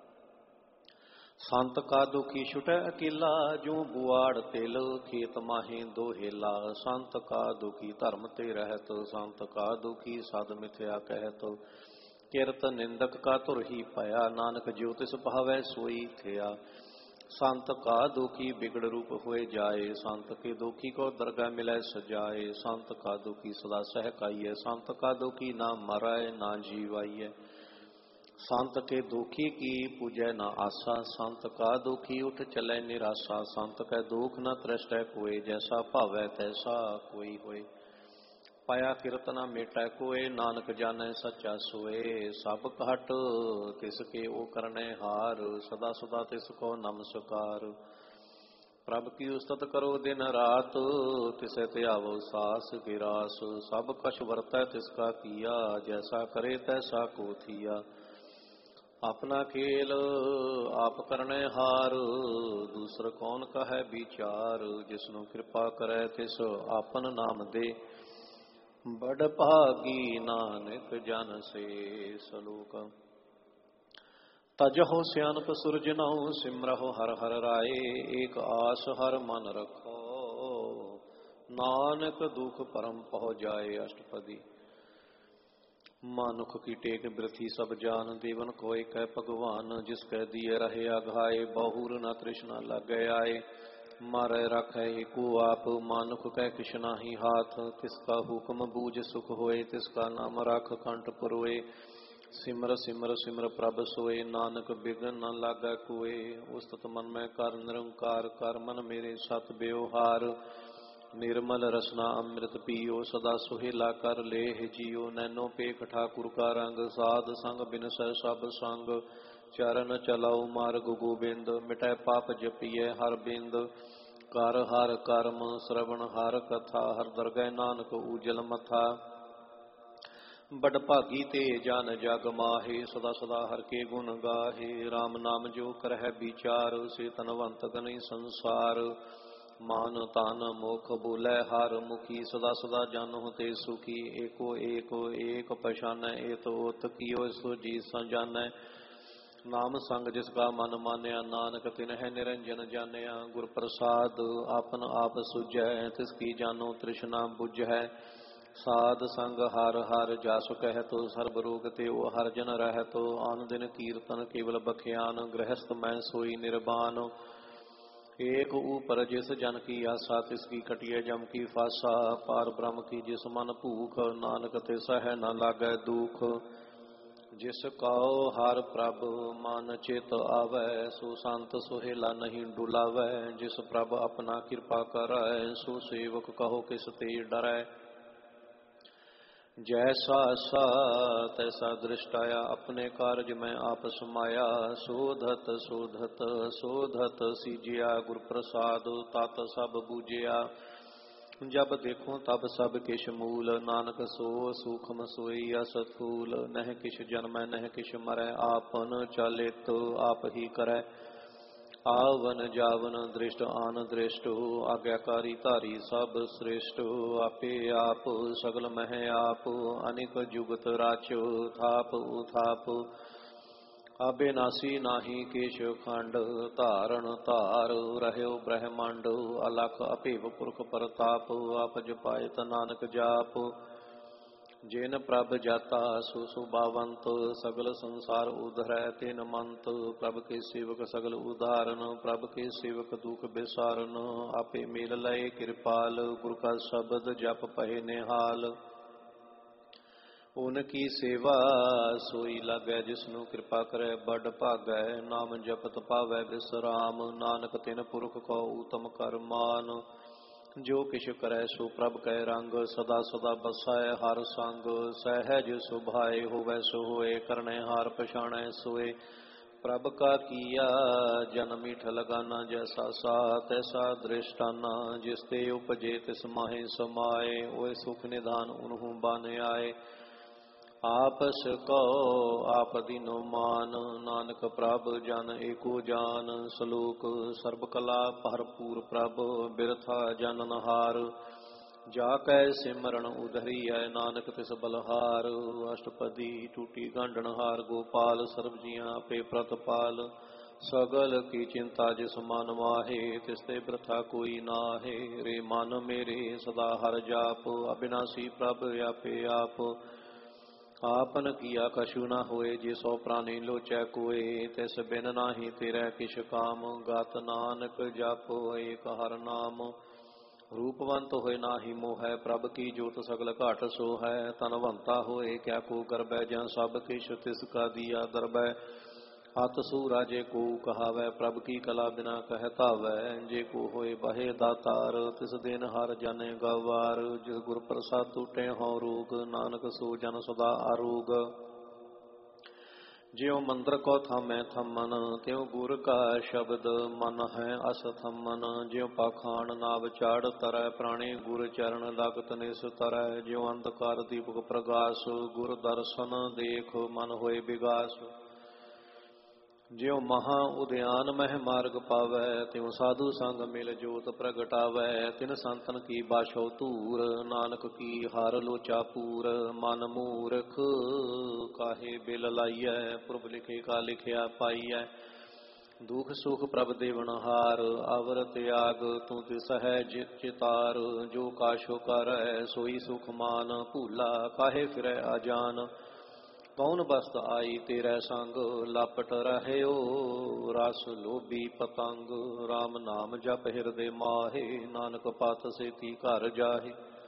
संत का दुखी छुटै अकेला, जो बुआड़ तिल खेत माहे दो हेला। संत का दुखी धर्म ते रहत, संत का दुखी सद मिथ्या कहत। किरत निंदक का तुर ही पाया, नानक ज्यो तिस भावै सोई थिया। संत का दुखी बिगड़ रूप हुए जाए, संत के दुखी को दरगाह मिलै सजाए। संत का दुखी सदा सहकाइए, संत का दुखी ना मराए ना जीवाइए। संत के दुखी की पूजै न आशा, संत का दुखी उठ चलै निराशा। संत कै दुख न तृष्टै कोय, जैसा भावै तैसा कोई होय। पाया किरत न मेटै कोय, नानक जानै सच्चा सोए। सब घट तिसके ओ करनै हार, सदा सदा तिसको नमस्कार। प्रभ की उस्तत करो दिन रात, तिसै त्यावो सास गिरास। सब कछ वरतै तिसका किया, जैसा करे तैसा को थिया। अपना खेल आप करने हार, दूसर कौन कहे विचार। जिसनु कृपा करे तिस आपन नाम दे, बड़ भागी नानक जन से। सलोक। तजहो सियानप सुरजनाऊ, सिमरहो हर हर राय। एक आस हर मन रखो, नानक दुख परम पहुँ जाए। अष्टपदी। मानुख की टेक बृथी सब जान, देवन कोय कै भगवान। जिसकै दिए रहे अघाए, बहुर न तृष्णा लगे आए। मारै राखै एको आप, मानुख कै किछ नाहि हाथ। तिसका हुक्म बूझ सुख होए, तिसका नाम राख कंठ पुरोए। सिमर सिमर सिमर प्रभ सोए, नानक बिघन न लागै कोय। उस्तत मन में कर निरंकार, कर मन मेरे सत ब्यवहार। निर्मल रसना अमृत पियो, सदा सुहेला कर लेह जियो। नैनो पेख ठाकुर का रंग, साध संग बिनसै सब संग। ਚਰਨ ਚਲਾਉ ਮਾਰਗ ਗੋਬਿੰਦ, ਮਿਟੈ ਪਾਪ ਜਪੀਐ ਹਰ ਬਿੰਦ। ਕਰ ਹਰ ਕਰਮ ਸ਼ਰਵਣ ਹਰ ਕਥਾ, ਹਰ ਦਰਗਹਿ ਨਾਨਕ ਊਜਲ ਮਥਾ। ਬੜ ਭਾਗੀ ਤੇ ਜਨ ਜਗ ਮਾਹੇ, ਸਦਾ ਸਦਾ ਹਰ ਕੇ ਗੁਣ ਗਾਹੇ। RAM ਨਾਮ ਜੋ ਕਰਹਿ ਵਿਚਾਰ, ਸੇ ਤਨਵੰਤ ਗਨਿ ਸੰਸਾਰ। ਮਾਨ ਤਨ ਮੁਖ ਬੋਲੇ ਹਰ ਮੁਖੀ, ਸਦਾ ਸਦਾ ਜਨ ਤੇ ਸੁਖੀ। ਏਕੋ ਏਕੋ ਏਕ ਪਛਾਨੈ, ਏਤ ਓਤ ਕੀਓ ਸੋ ਜੀ ਸੰਜਾਨੈ। ਨਾਮ ਸੰਗ ਜਿਸ ਕਾ ਮਨ ਮਾਨਿਆ, ਨਾਨਕ ਤਿਨਹਿ ਨਿਰੰਜਨ ਜਾਣਿਆ। ਗੁਰ ਪ੍ਰਸਾਦ ਆਪਨ ਆਪ ਸੁਝੈ, ਤਿਸ ਕੀ ਜਾਨੋ ਤ੍ਰਿਸ਼ਨਾ ਬੁਝੈ। ਸਾਧ ਸੰਗ ਹਰ ਹਰ ਜਸ ਕਹਿਤ, ਸਰਬ ਰੋਗ ਤੇ ਉਹ ਹਰ ਜਨ ਰਹਿਤ। ਆਨ ਦਿਨ ਕੀਰਤਨ ਕੇਵਲ ਬਖਿਆਨ, ਗ੍ਰਹਸਥ ਮੈਂ ਸੋਈ ਨਿਰਬਾਨ। ਏਕ ਊਪਰ ਜਿਸ ਜਨ ਕੀ ਆਸਾ, ਤਿਸ ਕੀ ਕਟਿਐ ਜਮ ਕੀ ਫਾਸਾ। ਪਾਰ ਬ੍ਰਹਮ ਕੀ ਜਿਸ ਮਨ ਭੂਖ, ਨਾਨਕ ਤਿਸ ਹੈ ਨ ਲਾਗੈ ਦੁਖ। ਜਿਸ ਕਉ ਹਰ ਪ੍ਰਭ ਮਨ ਚਿਤ ਆਵੈ, ਸੋ ਸੰਤ ਸੁਹੇਲਾ ਨਹੀਂ ਡੁਲਾਵੈ। ਜਿਸ ਪ੍ਰਭ ਆਪਣਾ ਕਿਰਪਾ ਕਰੈ, ਸੋ ਸੇਵਕ ਕਹੋ ਕਿਸ ਤੇ ਡਰੈ। ਜੈਸਾ ਆਸਾ ਤੈਸਾ ਦ੍ਰਿਸ਼ਟ ਆਇਆ, ਆਪਣੇ ਕਾਰਜ ਮੈਂ ਆਪ ਸਮਾਇਆ। ਸੋਧਤ ਸੋਧਤ ਸੋਧਤ ਸੀਜਿਆ, ਗੁਰ ਪ੍ਰਸਾਦ ਤਤ ਸਭ ਬੂਝਿਆ। ਜਬ ਦੇਖੋ ਤਬ ਸਭ ਕਿਛ ਮੂਲ, ਨਾਨਕ ਸੋ ਸੂਖਮ ਸੋਈ ਅਸਥੂਲ। ਨਹਿ ਕਿਛ ਜਨਮੈ ਨਹਿ ਕਿਛ ਮਰੈ, ਆਪਨ ਚਾਲਿਤ ਆਪ ਹੀ ਕਰੈ। ਆਵਨ ਜਾਵਨ ਦ੍ਰਿਸ਼ਟ ਆਨ ਦ੍ਰਿਸ਼ਟ, ਆਗਿਆਕਾਰੀ ਧਾਰੀ ਸਭ ਸ੍ਰਿਸ਼ਟ। ਆਪੇ ਆਪ ਸਗਲ ਮਹਿ ਆਪ, ਅਨਿਕ ਜੁਗਤ ਰਾਚੋ ਥਾਪ ਉਥਾਪ। ਅਬਿਨਾਸੀ ਨਾਹੀ ਕੇਸ਼ ਖੰਡ, ਧਾਰਨ ਧਾਰ ਰਹਿਓ ਬ੍ਰਹਮੰਡ। ਅਲਖ ਅਭੇਵ ਪੁਰਖ ਪ੍ਰਤਾਪ, ਆਪ ਜਪਾਇਤ ਨਾਨਕ ਜਾਪ। ਜਿਨ ਪ੍ਰਭ ਜਾਤਾ ਸੋ ਸੁਭਾਵੰਤ, ਸਗਲ ਸੰਸਾਰ ਉਧਰੈ ਤਿਨ ਮੰਤ। ਪ੍ਰਭ ਕੇ ਸੇਵਕ ਸਗਲ ਉਦਾਹਰਨ, ਪ੍ਰਭ ਕੇ ਸੇਵਕ ਦੁਖ ਬਿਸਾਰਨ। ਆਪੇ ਮੇਲ ਲਏ ਕਿਰਪਾਲ, ਗੁਰ ਕਾ ਸ਼ਬਦ ਜਪ ਪਏ ਨਿਹਾਲ। ਓਨ ਕੀ ਸੇਵਾ ਸੋਈ ਲਾਗੈ, ਜਿਸਨੂੰ ਕਿਰਪਾ ਕਰੈ ਬੜ ਭਾਗੈ। ਨਾਮ ਜਪਤ ਪਾਵੈ ਬਿਸਰਾਮ, ਨਾਨਕ ਤਿਨ ਪੁਰਖ ਕੋ ਊਤਮ ਕਰ ਮਾਨ। ਜੋ ਕਿਛ ਕਰੈ ਸੋ ਪ੍ਰਭ ਕੈ ਰੰਗ, ਸਦਾ ਸਦਾ ਬਸੈ ਹਰ ਸੰਗ। ਸਹਿਜ ਸੁਭਾਏ ਹੋਵੈ ਸੋ ਹੋਏ, ਕਰਨੈ ਹਾਰ ਪਛਾਣੈ ਸੋਏ। ਪ੍ਰਭ ਕਾ ਕੀਆ ਜਨ ਮੀਠ ਲਗਾਨਾ, ਜੈਸਾ ਸਾ ਤੈਸਾ ਦ੍ਰਿਸ਼ਟਾਨਾ। ਜਿਸ ਤੇ ਉਪਜੇ ਤਿਸ ਮਾਹੇ ਸਮਾਏ, ਓਏ ਸੁਖ ਨਿਧਾਨ ਉਨਹੂ ਬਨ ਆਏ। ਆਪਸ ਕੋ ਆਪ ਦੀਨੋ ਮਾਨ, ਨਾਨਕ ਪ੍ਰਭ ਜਨ ਏਕੋ ਜਾਨ। ਸਲੋਕ ਸਰਬ ਕਲਾ ਭਰਪੂਰ ਪ੍ਰਭ, ਬਿਰਥਾ ਜਨ ਨਹਾਰ। ਜਾ ਕੈ ਸਿਮਰਨ ਉਧਰੀਐ, ਨਾਨਕ ਤਿਸ ਬਲਹਾਰ। ਅਸ਼ਟਪਦੀ ਟੂਟੀ ਗਾਂਢਣ ਹਾਰ, ਗੋਪਾਲ ਸਰਬ ਜੀਆਂ ਆਪੇ ਪ੍ਰਤਪਾਲ। ਸਗਲ ਕੀ ਚਿੰਤਾ ਜਿਸ ਮਨ ਮਾਹੇ, ਤਿਸ ਤੇ ਬਿਰਥਾ ਕੋਈ ਨਾਹੇ। ਰੇ ਮਨ ਮੇਰੇ ਸਦਾ ਹਰ ਜਾਪ, ਅਬਿਨਾਸੀ ਪ੍ਰਭ ਆਪੇ ਆਪ। ਆਪਨ ਕੀਆ ਕਛੂ ਨਾ ਹੋਏ, ਜੇ ਸੋ ਪ੍ਰਾਨੀ ਲੋਚੈ ਕੋਏ। ਤਿਸ ਬਿਨ ਨਾਹੀ ਤੇਰੇ ਕਿਛ ਕਾਮ, ਗਤ ਨਾਨਕ ਜਪੋ ਏਕ ਹਰ ਨਾਮ। ਰੂਪਵੰਤ ਹੋਏ ਨਾਹੀ ਮੋਹੈ, ਪ੍ਰਭ ਕੀ ਜੋਤ ਸਗਲ ਘਾਟ ਸੋਹੈ। ਤਨਵੰਤਾ ਹੋਏ ਕਿਆ ਕੋ ਗਰਬੈ, ਜਾਂ ਸਭ ਕਿਛ ਤਿਸ ਕਾ ਦੀਆ ਦਰਬੈ। ਹੱਥ ਸੂਰਾ ਜੇ ਕੋ ਕਹਾਵੈ, ਪ੍ਰਭ ਕੀ ਕਲਾ ਬਿਨਾ ਕਹਿ ਧਾਵੈ। ਜੇ ਕੋ ਹੋਏ ਬਹੇ ਦਾਤਾਰ, ਤਿਸ ਦਿਨ ਹਰ ਜਾਣੇ ਗਵਾਰ। ਜਿਸ ਗੁਰ ਪ੍ਰਸਾਦ ਟੂਟੇ ਹਉ ਰੋਗ, ਨਾਨਕ ਸੋ ਜਨ ਸਦਾ ਆਰੋਗ। ਜਿਉ ਮੰਦਰ ਕੋ ਥਾਮੈ ਥੰਮਨ, ਤਿਉ ਗੁਰ ਕਾ ਸ਼ਬਦ ਮਨ ਹੈ ਅਸ ਥੰਮਨ। ਜਿਉ ਪਾਖਾਨ ਨਾਵ ਚਾੜ ਤਰੈ, ਪ੍ਰਾਣੀ ਗੁਰ ਚਰਨ ਲਗਤ ਨਿਸ ਤਰੈ। ਜਿਉ ਅੰਧਕਾਰ ਦੀਪਕ ਪ੍ਰਗਾਸ, ਗੁਰ ਦਰਸ਼ਨ ਦੇਖ ਮਨ ਹੋਏ ਵਿਗਾਸ। ਜਿਉ ਮਹਾ ਉਦਿਆਨ ਮਹਿ ਮਾਰਗ ਪਾਵੈ, ਤਿਉ ਸਾਧੂ ਸੰਗ ਮਿਲ ਜੋਤ ਪ੍ਰਗਟਾਵੈ। ਤਿਨ ਸੰਤਨ ਕੀ ਬਾਛੋ ਧੂਰ, ਨਾਨਕ ਕੀ ਹਰ ਲੋਚਾ ਪੂਰ। ਮਨ ਮੂਰਖ ਕਾਹੇ ਬਿਲ ਲਾਈਐ, ਪੁਰਬ ਲਿਖੇ ਕਾ ਲਿਖਿਆ ਪਾਈਐ। ਦੁਖ ਸੁਖ ਪ੍ਰਭ ਦੇਵਨਹਾਰ, ਅਵਰ ਤਿਆਗ ਤੂੰ ਤਿਸ ਹੈ ਚਿਤਾਰ। ਜੋ ਕਾਛੋ ਕਰੈ ਸੋਈ ਸੁਖ ਮਾਨ, ਭੂਲਾ ਕਾਹੇ ਫਿਰੈ ਅਜਾਨ। ਕੌਣ ਬਸਤ ਆਈ ਤੇਰੇ ਸੰਗ, ਲਾਪਟ ਰਹਿਓ ਰਸ ਲੋਭੀ ਪਤੰਗ। RAM ਨਾਮ ਜਪ ਹਿਰਦੇ ਮਾਹੇ, ਨਾਨਕ ਪਤ ਸੇਤੀ ਘਰ ਜਾਹੇ।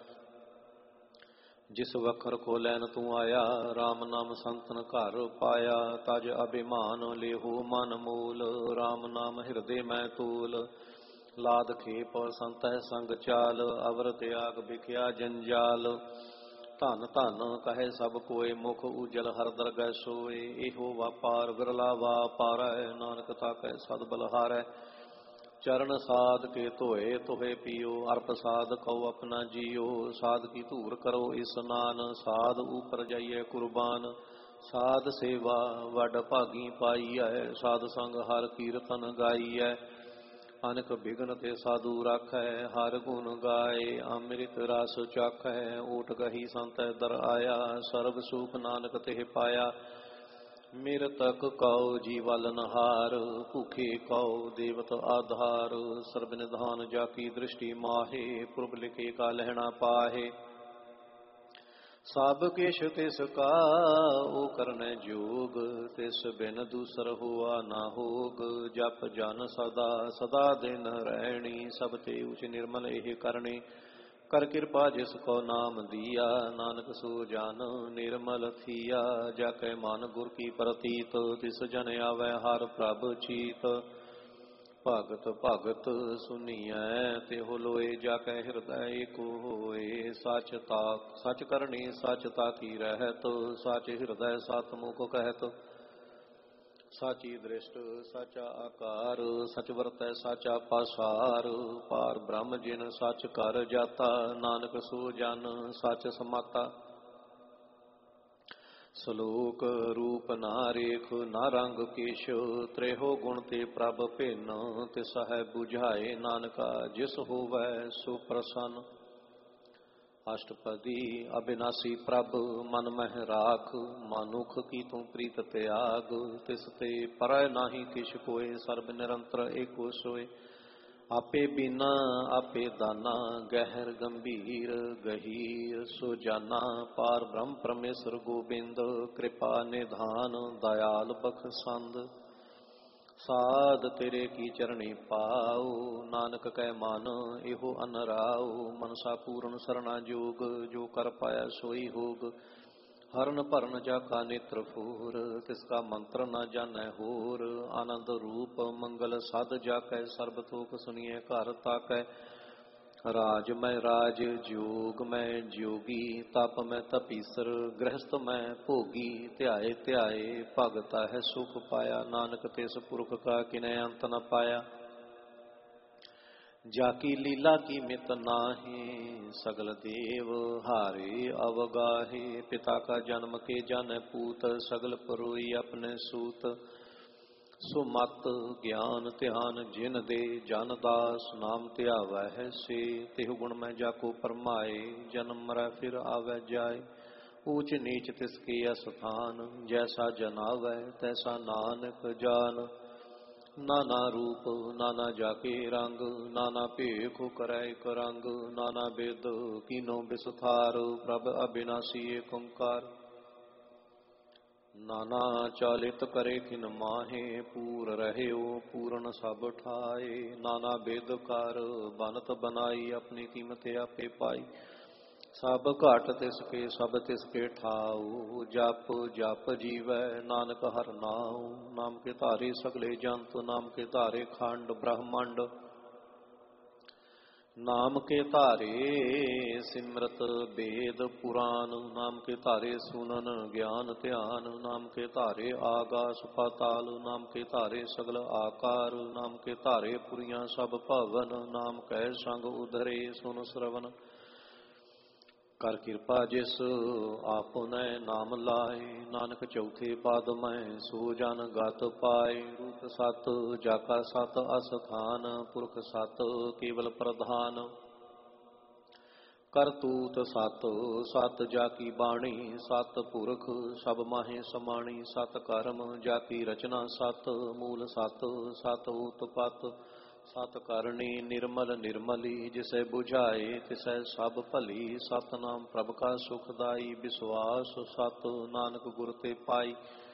ਜਿਸ ਵਖਰ ਕੋ ਲੈਨ ਤੂੰ ਆਇਆ, RAM ਨਾਮ ਸੰਤਨ ਘਰ ਪਾਇਆ। ਤਜ ਅਭਿਮਾਨ ਲੇਹੋ ਮਨ ਮੂਲ, RAM ਨਾਮ ਹਿਰਦੇ ਮੈਂ ਤੂਲ। ਲਾਦ ਖੇਪ ਸੰਤਹਿ ਸੰਗ ਚਾਲ, ਅਵਰ ਤਿਆਗ ਬਿਖਿਆ ਜੰਜਾਲ। ਧਨ ਧਨ ਕਹੇ ਸਭ ਕੋਏ, ਮੁਖ ਉਜਲ ਹਰ ਦਰਗਹਿ ਸੋਏ। ਇਹੋ ਵਾਪਾਰ ਵਿਰਲਾ ਵਾਪਾਰੈ, ਨਾਨਕ ਤਾਕੈ ਸਦ ਬਲਹਾਰੈ। ਚਰਨ ਸਾਧ ਕੇ ਧੋਏ ਤੋਹੇ ਪੀਓ, ਅਰਪ ਸਾਧ ਕਉ ਆਪਣਾ ਜੀਓ। ਸਾਧ ਕੀ ਧੂਰ ਕਰੋ ਇਸਨਾਨ, ਸਾਧ ਊਪਰ ਜਾਈਐ ਕੁਰਬਾਨ। ਸਾਧ ਸੇਵਾ ਵੱਡ ਭਾਗੀ ਪਾਈਐ, ਸਾਧ ਸੰਗ ਹਰ ਕੀਰਤਨ ਗਾਈਐ। ਅਨਕ ਬਿਗਨ ਤੇ ਸਾਧੂ ਰਾਖੈ, ਹਰ ਗੁਣ ਗਾਏ ਅੰਮ੍ਰਿਤ ਰਸ ਚਾਖੈ। ਓਟ ਗਹੀ ਸੰਤੈ ਦਰ ਆਇਆ, ਸਰਬ ਸੁਖ ਨਾਨਕ ਤਿਹ ਪਾਇਆ। ਮੇਰ ਤਕ ਕਉ ਜੀਵਲਨ ਹਾਰ, ਭੂਖੇ ਕਉ ਦੇਵਤ ਆਧਾਰ। ਸਰਬ ਨਿਧਾਨ ਜਾ ਕੀ ਦ੍ਰਿਸ਼ਟੀ ਮਾਹੇ, ਪੁਰਬ ਲਿਖੇ ਕਾ ਲਹਿਣਾ ਪਾਹੇ। ਸਭ ਕਿਛ ਤਿਸ ਕਾ ਓ ਕਰਨੈ ਜੋਗ, ਤਿਸ ਬਿਨ ਦੂਸਰ ਹੋਆ ਨਾ ਹੋਗ। ਜਪ ਜਨ ਸਦਾ ਸਦਾ ਦਿਨ ਰਹਿਣੀ, ਸਭ ਤੇ ਉਚ ਨਿਰਮਲ ਇਹ ਕਰਨੀ। ਕਰ ਕਿਰਪਾ ਜਿਸ ਕੋ ਨਾਮ ਦੀਆ, ਨਾਨਕ ਸੋ ਜਨ ਨਿਰਮਲ ਥੀਆ। ਜਾ ਕੈ ਮਨ ਗੁਰ ਕੀ ਪ੍ਰਤੀਤ, ਤਿਸ ਜਨ ਆਵੈ ਹਰ ਪ੍ਰਭ ਚੀਤ। ਭਗਤ ਭਗਤ ਸੁਨੀਐ ਤਿਹੁ ਲੋਏ, ਜਾ ਕੈ ਹਿਰਦੈ ਏਕੋ ਹੋਏ। ਸਚ ਕਰਨੀ ਸਚ ਤਾਕੀ ਰਹਿਤ, ਸਚ ਹਿਰਦੈ ਸਤ ਮੁਖ ਕਹਿਤ। ਸਾਚੀ ਦ੍ਰਿਸ਼ਟ ਸਾਚਾ ਆਕਾਰ, ਸਚ ਵਰਤੈ ਸਾਚਾ ਪਾਸਾਰ। ਪਾਰ ਬ੍ਰਹਮ ਜਿਨ ਸਚ ਕਰ ਜਾਤਾ, ਨਾਨਕ ਸੋ ਜਨ ਸਚ ਸਮਾਤਾ। ਸਲੋਕ ਰੂਪ ਨਾ ਰੇਖ ਨਾ ਰੰਗ ਕੇਸ਼, ਤ੍ਰੇਹੋ ਗੁਣ ਤੇ ਪ੍ਰਭ ਭਿੰਨ। ਤਿਸ ਹੈ ਬੁਝਾਏ ਨਾਨਕਾ, ਜਿਸ ਹੋਵੈ ਸੋ ਪ੍ਰਸੰਨ। ਅਸ਼ਟਪਦੀ ਅਬਿਨਾਸੀ ਪ੍ਰਭ ਮਨ ਮਹਿ ਰਾਖ, ਮਾਨੁਖ ਕੀ ਤੂੰ ਪ੍ਰੀਤ ਤਿਆਗ। ਤਿਸ ਤੇ ਪਰੈ ਨਾਹੀ ਕਿਛ ਕੋਇ, ਸਰਬ ਨਿਰੰਤਰ ਏਕੋ ਸੋਇ। ਆਪੇ ਬੀਨਾ ਆਪੇ ਦਾਨਾ, ਗਹਿਰ ਗੰਭੀਰ ਗਹੀਰ ਸੋ ਜਾਨਾ। ਪਾਰ ਬ੍ਰਹਮ ਪਰਮੇਸ਼ਰ ਗੋਬਿੰਦ, ਕਿਰਪਾ ਨਿਧਾਨ ਦਇਆਲ ਬਖਸ਼ੰਦ। ਸਾਧ ਤੇਰੇ ਕੀ ਚਰਣੀ ਪਾਉ, ਨਾਨਕ ਕੈ ਮਨ ਇਹੋ ਅਨਰਾਉ। ਮਨਸਾ ਪੂਰਨ ਸਰਣਾ ਜੋਗ, ਜੋ ਕਰ ਪਾਇਆ ਸੋਈ ਹੋਗ। ਹਰਨ ਭਰਨ ਜਾ ਕਾ ਨੇਤਰ ਫੂਰ, ਤਿਸ ਕਾ ਮੰਤਰ ਨ ਜਾਣੈ ਹੋਰ। ਆਨੰਦ ਰੂਪ ਮੰਗਲ ਸਦ ਜਾ ਕੈ, ਸਰਬ ਤੋਕ ਸੁਣੀਐ ਘਰ ਤਾਕੈ। ਰਾਜ ਮੈਂ ਰਾਜ ਜੋਗ ਮੈਂ ਜੋਗੀ, ਤਪ ਮੈਂ ਤਪੀਸਰ ਗ੍ਰਹਸਥ ਮੈਂ ਭੋਗੀ। ਧਿਆਏ ਧਿਆਏ ਭਗਤ ਹੈ ਸੁਖ ਪਾਇਆ, ਨਾਨਕ ਤਿਸ ਪੁਰਖ ਕਾ ਕਿਨੈ ਅੰਤ ਨ ਪਾਇਆ। ਜਾ ਕੀ ਲੀਲਾ ਕੀ ਮਿਤ ਨਾਹੀਂ, ਸਗਲ ਦੇਵ ਹਾਰੇ ਅਵਗਾਹੇ। ਪਿਤਾ ਕਾ ਜਨਮ ਕੇ ਜਾਣੈ ਪੂਤ, ਸਗਲ ਪਰੋਈ ਆਪਣੇ ਸੂਤ। ਸੋ ਮਤ ਗਿਆਨ ਧਿਆਨ ਜਿਨ ਦੇ, ਜਨ ਦਾਸ ਨਾਮ ਧਿਆਵੈ ਹੈ ਸੇ। ਤਿਹੁ ਗੁਣ ਮੈਂ ਜਾਕੋ ਪਰਮਾਏ, ਜਨਮ ਮਰੈ ਫਿਰ ਆਵੈ ਜਾਏ। ਊਚ ਨੀਚ ਤਿਸ ਕੇ ਅਸਥਾਨ, ਜੈਸਾ ਜਨ ਆਵੈ ਤੈਸਾ ਨਾਨਕ ਜਾਨ। ਨਾਨਾ ਰੂਪ ਨਾਨਾ ਜਾਕੇ ਰੰਗ, ਨਾਨਾ ਭੇਖ ਕਰੈ ਇਕ ਰੰਗ। ਨਾਨਾ ਬਿਦ ਕੀਨੋ ਬਿਸਥਾਰ, ਪ੍ਰਭ ਅਬਿਨਾਸੀ ਏਕ ਓੰਕਾਰ। ਨਾਨਾ ਚਾਲਿਤ ਕਰੇ ਕਿਨ ਮਾਹੇ, ਪੂਰ ਰਹਿਓ ਪੂਰਨ ਸਭ ਠਾਏ। ਨਾਨਾ ਬਿਦ ਕਰ ਬਨਤ ਬਨਾਈ, ਆਪਣੀ ਕੀਮਤ ਆਪੇ ਪਾਈ। ਸਭ ਘਟ ਤਿਸ ਕੇ ਸਭ ਤਿਸ ਕੇ ਠਾਉ, ਜਪ ਜਪ ਜੀਵੈ ਨਾਨਕ ਹਰਿ ਨਾਉ। ਨਾਮ ਕੇ ਧਾਰੇ ਸਗਲੇ ਜੰਤ, ਨਾਮ ਕੇ ਧਾਰੇ ਖੰਡ ਬ੍ਰਹਮੰਡ। ਨਾਮ ਕੇ ਧਾਰੇ ਸਿਮਰਤ ਵੇਦ ਪੁਰਾਨ, ਨਾਮ ਕੇ ਧਾਰੇ ਸੁਨਨ ਗਿਆਨ ਧਿਆਨ। ਨਾਮ ਕੇ ਧਾਰੇ ਆਗਾਸ ਪਾਤਾਲ, ਨਾਮ ਕੇ ਧਾਰੇ ਸਗਲ ਆਕਾਰ। ਨਾਮ ਕੇ ਧਾਰੇ ਪੁਰੀਆਂ ਸਭ ਭਵਨ, ਨਾਮ ਕੈ ਸੰਗ ਉਧਰੇ ਸੁਨ ਸਰਵਨ। ਕਰ ਕਿਰਪਾ ਜਿਸ ਆਪੁਨੈ ਨਾਮ ਲਾਏ, ਨਾਨਕ ਚੌਥੇ ਪਾਦ ਮੈਂ ਸੋ ਜਨ ਗਤ ਪਾਏ। ਰੂਪ ਸਤ ਜਾ ਕਾ ਸਤ ਅਸਥਾਨ, ਪੁਰਖ ਸਤ ਕੇਵਲ ਪ੍ਰਧਾਨ। ਕਰਤੂਤ ਸਤ ਸਤ ਜਾ ਕੀ ਬਾਣੀ, ਸਤ ਪੁਰਖ ਸਭ ਮਾਹੇ ਸਮਾਣੀ। ਸਤ ਕਰਮ ਜਾ ਕੀ ਰਚਨਾ ਸਤ, ਮੂਲ ਸਤ ਸਤ ਉਤਪਤ। ਸਤ ਕਰਨੀ ਨਿਰਮਲ ਨਿਰਮਲੀ, ਜਿਸੈ ਬੁਝਾਏ ਤਿਸੈ ਸਭ ਭਲੀ। ਸਤਨਾਮ ਪ੍ਰਭ ਕਾ ਸੁਖਦਾਈ, ਵਿਸਵਾਸ ਸਤ ਨਾਨਕ ਗੁਰ ਤੇ ਪਾਈ।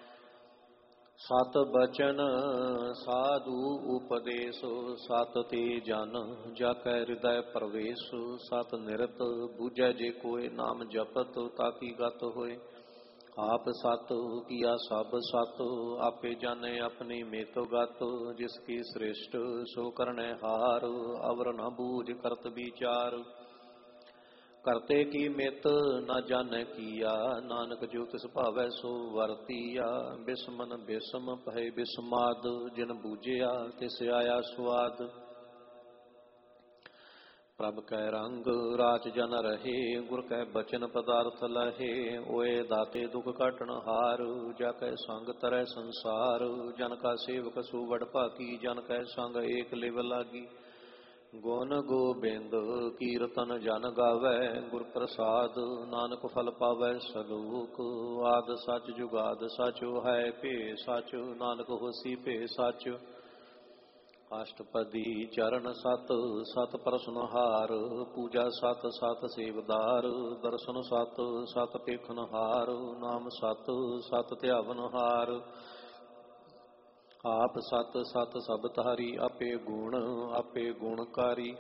ਸਤ ਬਚਨ ਸਾਧੂ ਉਪਦੇਸ, ਸਤ ਤੇ ਜਨ ਜਾ ਕੈ ਹਿਰਦੈ ਪ੍ਰਵੇਸ਼। ਸਤ ਨਿਰਤ ਬੂਝੈ ਜੇ ਕੋਇ, ਨਾਮ ਜਪਤ ਤਾਕੀ ਗਤ ਹੋਏ। ਆਪ ਸਤ ਕੀਆ ਸਭ ਸਤ, ਆਪੇ ਜਾਣੇ ਆਪਣੀ ਮੇਤ ਗਤ। ਜਿਸ ਕੀ ਸ੍ਰਿਸ਼ਟ ਸੋ ਕਰਨੈ ਹਾਰ, ਅਵਰ ਨ ਬੂਝ ਕਰਤ ਵਿਚਾਰ। ਕਰਤੇ ਕੀ ਮਿਤ ਨਾ ਜਾਣੈ ਕੀਆ, ਨਾਨਕ ਜੋ ਤਿਸ ਭਾਵੈ ਸੋ ਵਰਤੀਆ। ਬਿਸਮਨ ਬਿਸਮ ਭਏ ਬਿਸਮਾਦ, ਜਿਨ ਬੂਝਿਆ ਤਿਸ ਆਇਆ ਸੁਆਦ। ਪ੍ਰਭ ਕੈ ਰੰਗ ਰਾਚ ਜਨ ਰਹੇ, ਗੁਰ ਕੈ ਬਚਨ ਪਦਾਰਥ ਲਹੇ। ਓਏ ਦਾਤੇ ਦੁਖ ਕਾਟਣ ਹਾਰ, ਜਾ ਕੈ ਸੰਗ ਤਰੈ ਸੰਸਾਰ। ਜਨ ਕਾ ਸੇਵਕ ਸੋ ਵਡ ਭਾਗੀ, ਜਨ ਕੈ ਸੰਗ ਏਕ ਲਿਵ ਲਾਗੀ। ਗੁਣ ਗੋਬਿੰਦ ਕੀਰਤਨ ਜਨ ਗਾਵੈ, ਗੁਰ ਪ੍ਰਸਾਦ ਨਾਨਕ ਫਲ ਪਾਵੈ ਸਲੋਕ। ਆਦ ਸਚ ਜੁਗਾਦ ਸਚ ਹੈ ਭੇ ਸਚ, ਨਾਨਕ ਹੋਸੀ ਭੇ ਸਚ। ਅਸ਼ਟਪਦੀ ਚਰਨ ਸਤ ਸਤ ਪ੍ਰਸਨਹਾਰ, ਪੂਜਾ ਸਤ ਸਤ ਸੇਵਦਾਰ। ਦਰਸ਼ਨ ਸਤ ਸਤ ਪੇਖਨਹਾਰ, ਨਾਮ ਸਤ ਸਤ ਧਿਆਵਨਹਾਰ। ਆਪ ਸਤ ਸਤ ਸਭ ਤਾਰੀ, ਆਪੇ ਗੁਣਕਾਰੀ।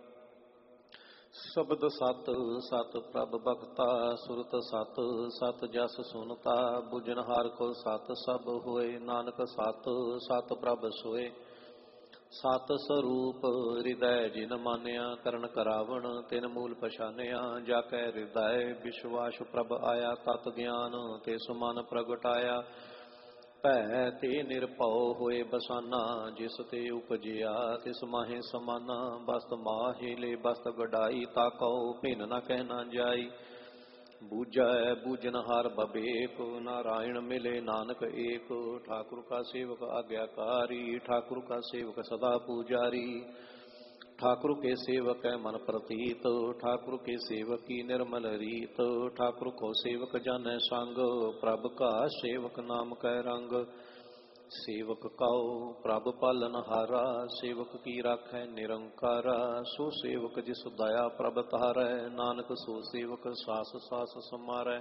ਸ਼ਬਦ ਸਤ ਸਤ ਪ੍ਰਭ ਭਗਤਾ, ਸੁਰਤ ਸਤ ਸਤ ਜਸ ਸੁਨਤਾ। ਬੁਝਨਹਾਰ ਕੋ ਸਤ ਸਭ ਹੋਏ, ਨਾਨਕ ਸਤ ਸਤ ਪ੍ਰਭ ਸੋਏ। ਸਤ ਸਰੂਪ ਹਿਰਦੈ ਜਿਨ ਮਾਨਿਆ, ਕਰਨ ਕਰਾਵਣ ਤਿਨ ਮੂਲ ਪਛਾਨਿਆ। ਜਾ ਕੈ ਹਿਰਦੈ ਵਿਸ਼ਵਾਸ ਪ੍ਰਭ ਆਇਆ, ਤਤ ਗਿਆਨ ਤਿਸ ਮਨ ਪ੍ਰਗਟਾਇਆ। ਭੈ ਤੇ ਨਿਰਭਉ ਹੋਏ ਬਸਾਨਾ, ਜਿਸ ਤੇ ਉਪਜਿਆ ਤਿਸ ਮਾਹੇ ਸਮਾਨਾ। ਬਸਤ ਮਾਹੇ ਲੈ ਬਸਤ ਗਡਾਈ, ਤਾਕਉ ਭਿੰਨ ਨ ਕਹਿ ਨਾ ਜਾਈ। ਬੂਝੈ ਬੂਝਨਹਾਰ ਬਬੇਕ, ਨਾਰਾਇਣ ਮਿਲੇ ਨਾਨਕ ਏਕ। ਠਾਕੁਰ ਕਾ ਸੇਵਕ ਆਗਿਆਕਾਰੀ, ਠਾਕੁਰ ਕਾ ਸੇਵਕ ਸਦਾ ਪੂਜਾਰੀ। ठाकुर के सेवक है मन प्रतीत, ठाकुर के सेवक की निर्मल रीत। ठाकुर को सेवक जन संग, प्रभ का सेवक नाम कै रंग। सेवक कहो प्रभ पालन हारा, सेवक की राखै निरंकारा। सो सेवक जिस दया प्रभ तारै, नानक सो सेवक सास सास समारै।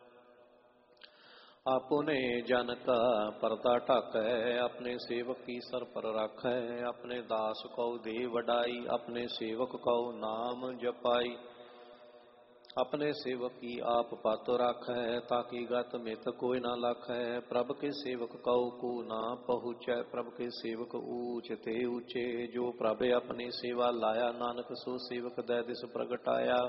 आपने जन का परदा ढाकै, अपने सेवक की सर पर राखै। अपने दास को दे वडाई, अपने सेवक को नाम जपाई। अपने सेवक की आप पत राखै, ताकि गत मित कोई ना लाखै। प्रभ के सेवक को ना पहुँचै, प्रभ के सेवक ऊंच ते ऊंचे। जो प्रभ अपनी सेवा लाया, नानक सो सेवक दै दिस प्रगटाया।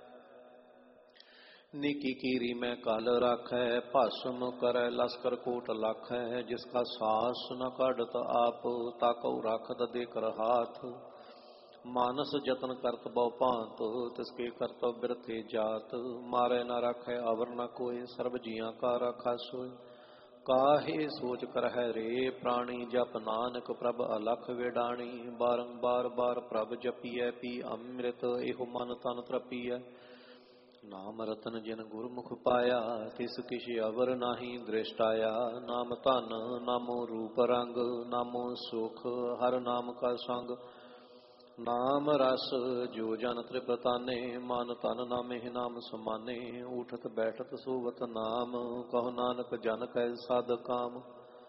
निकी कीरी में काल राखै, भाषम करै लश्कर कोट लाखै। जिसका सास न काढ़त आप, ताकौ राखत देकर हाथ। मानस जतन करत बहु भांत, तिसके करतब बिरथे जात। मारै न राखै अवर न कोय, सर्ब जियां का राखा सोय। काहे सोच करहै रे प्राणी, जप नानक प्रभ अलख वेडाणी। बारंबार बार प्रभ जपियै, पी अमृत एहो मन तन तृपियै। नाम रतन जिन गुरमुख पाया, तिस किछ अवर नाही दृष्टाया। नाम धन नामो रूप रंग, नामो सुख हर नाम का संग। नाम रस जो जन त्रिपताने, मन तन नामे नाम समाने। उठत बैठत सोवत नाम, कहो नानक जन कै साध काम।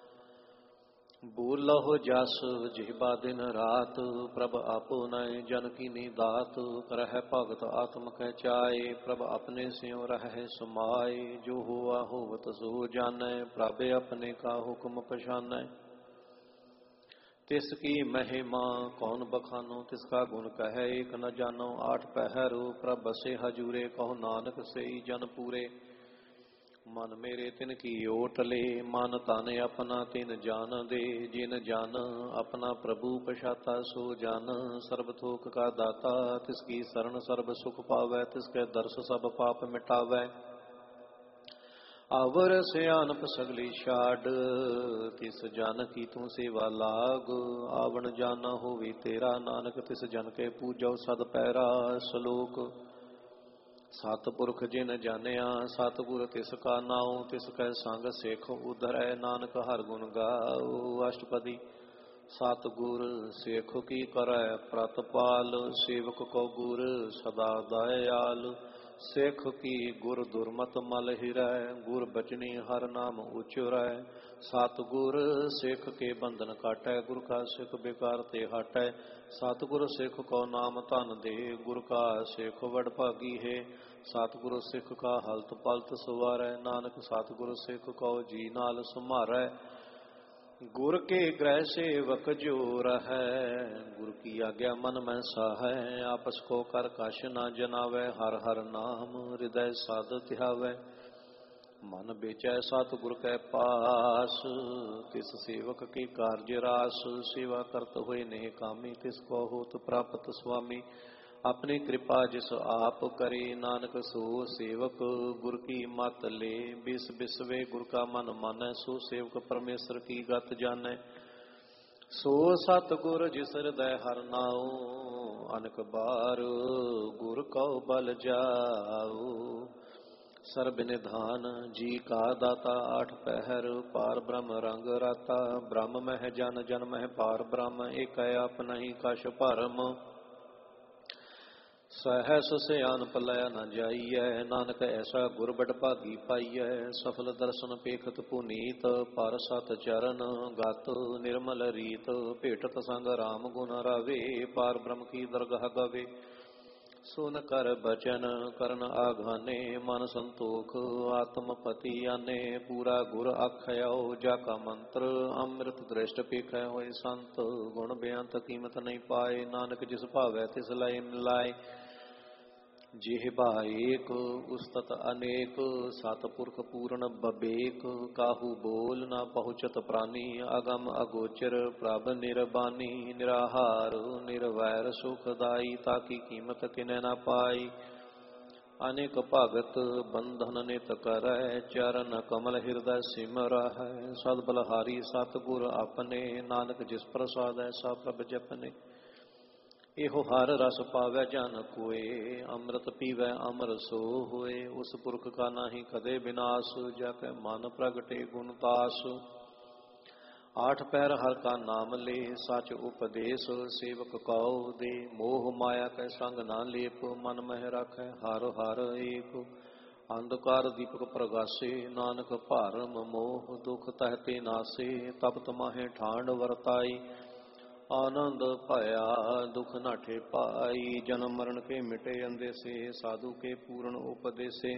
बोलहो जस जिह्बा दिन रात, प्रभ आपनै जन कीनी दात। करहै भगत आत्म कै चाए, प्रभ अपने स्यों रहै समाए। जो हुआ होवत सो जानै, प्रभ अपने का हुक्म पछानै। तिसकी महिमा कौन बखानो, तिसका गुण कहे एक न जानो। आठ पहर प्रभ बसे हजूरे, कहो नानक सेई जन पूरे। मन मेरे तिन की ओट ले, मन तन अपना तिन जान दे। जिन जान अपना प्रभु पछाता, सो जान सर्ब थोक का दाता। तिसकी शरण सर्ब सुख पावै, तिसके दर्श सब पाप मिटावै। अवर सियानप सगली छाड़, तिस जन की तू सेवा लाग। आवन जाना होवे तेरा, नानक तिस जन के पूजो सद पैरा। सलोक सतपुरख जिन जानिया, सतगुर तिस का नाउ। तिसकै संग सिख उधरै, नानक हर गुण गाओ। अष्टपदी सतगुर सिख की करै प्रतपाल, सेवक को गुर सदा दयाल। सिख की गुर दुर्मत मल हिरै, गुर बचनी हर नाम उचरै। सतगुर सिख के बंधन काटै, गुर का सिख बेकार ते हटै। सतगुर सिख को नाम धन दे, गुर का सिख वड भागी है। सतगुर सिख का हलत पलत सवारै, नानक सतगुर सिख को जी नाल सुमारै। गुर के ग्रह सेवक जो रहै, गुर की आज्ञा मन में सहै। आपस को कर कश न जनावै, हर हर नाम हृदय साध ध्यावै। मन बेचै सतगुर कै पास, तिस सेवक के कार्य रास। सेवा करत होए नेह कामी, तिसको होत प्राप्त स्वामी। अपनी कृपा जिस आप करे, नानक सो सेवक गुर की मत ले। बिस बिसवे गुर का मन मानै, सो सेवक परमेश्वर की गत जानै। सो सतगुर जिस हृदय हर नाओ, अनक बार गुर कौ बल जाओ। सर्ब निधान जी का दाता, आठ पहर पार ब्रह्म रंग राता। ब्रह्म मह जन, जन मह पार ब्रह्म, एक आप नहीं कछ भरम। सहस सियान पलय न जाइयै, नानक ऐसा गुर बड़ भागी पाइयै। सफल दर्शन पेखत पुनीत, पर सत चरण गत निर्मल रीत। भेटत संग राम गुण रावे, पार ब्रह्म की दरगाह गावे। सुन कर बचन करन आघाने, मन संतोख आत्म पति आने। पूरा गुर आखियो जाका मंत्र, अमृत दृष्ट पेखै होए संत। गुण बेअंत कीमत नहीं पाए, नानक जिस भावै तिस लय मिलाए। जिह्वा एक उस्तत अनेक, सतपुरख पूर्ण बबेक। काहू बोल न पहुँचत प्राणी, अगम अगोचर प्रभ निर्बानी। निराहार निर्वैर सुखदाई, ताकी कीमत किनै न पाई। अनेक भगत बंधन नित करै, चरण कमल हृदय सिमरहै। सद बलहारी सतगुर अपने, नानक जिस प्रसादै सा प्रभ जपने। एहो हर रस पावै जन कोय, अमृत पीवै अमर सो होए। उस पुरख का नाही कदे विनाश, जाकै मन प्रगटे गुण तास। आठ पैर हर का नाम ले, सच उपदेश सेवक कौ दे। मोह माया कै संग ना लेप, मन मह रखै हर हर एक। अंधकार दीपक प्रगासे, नानक भारम मोह दुख तहते नासे। तपत माहे ठांड वरताई, आनंद पाया दुख नाठे पाई। जन्म मरण के मिटे अंदेसे, साधु के पूर्ण उपदेसे।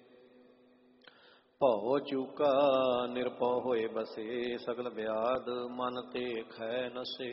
भौ चूका निरपौ होए बसे, सगल व्याध मन ते खै नसे।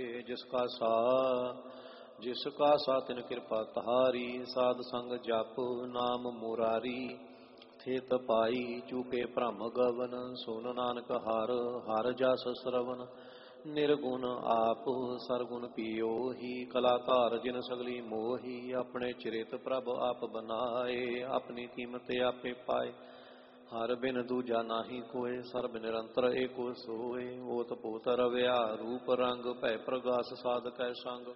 जिसका सा तिन कृपा तहारी, साध संग जप नाम मुरारी। थेत पाई चूके भ्रम गवन, सुन नानक हर हर जस श्रवण। निर्गुण आप सरगुण पियो ही, कलाकार जिन सगली मोही। अपने चरित प्रभ आप बनाए, अपनी कीमत आपे पाए। हर बिन दूजा नाही कोय, सर्ब निरंतर एको सोए। ओत पोत रव्या रूप रंग, भय प्रगास साध कै संग।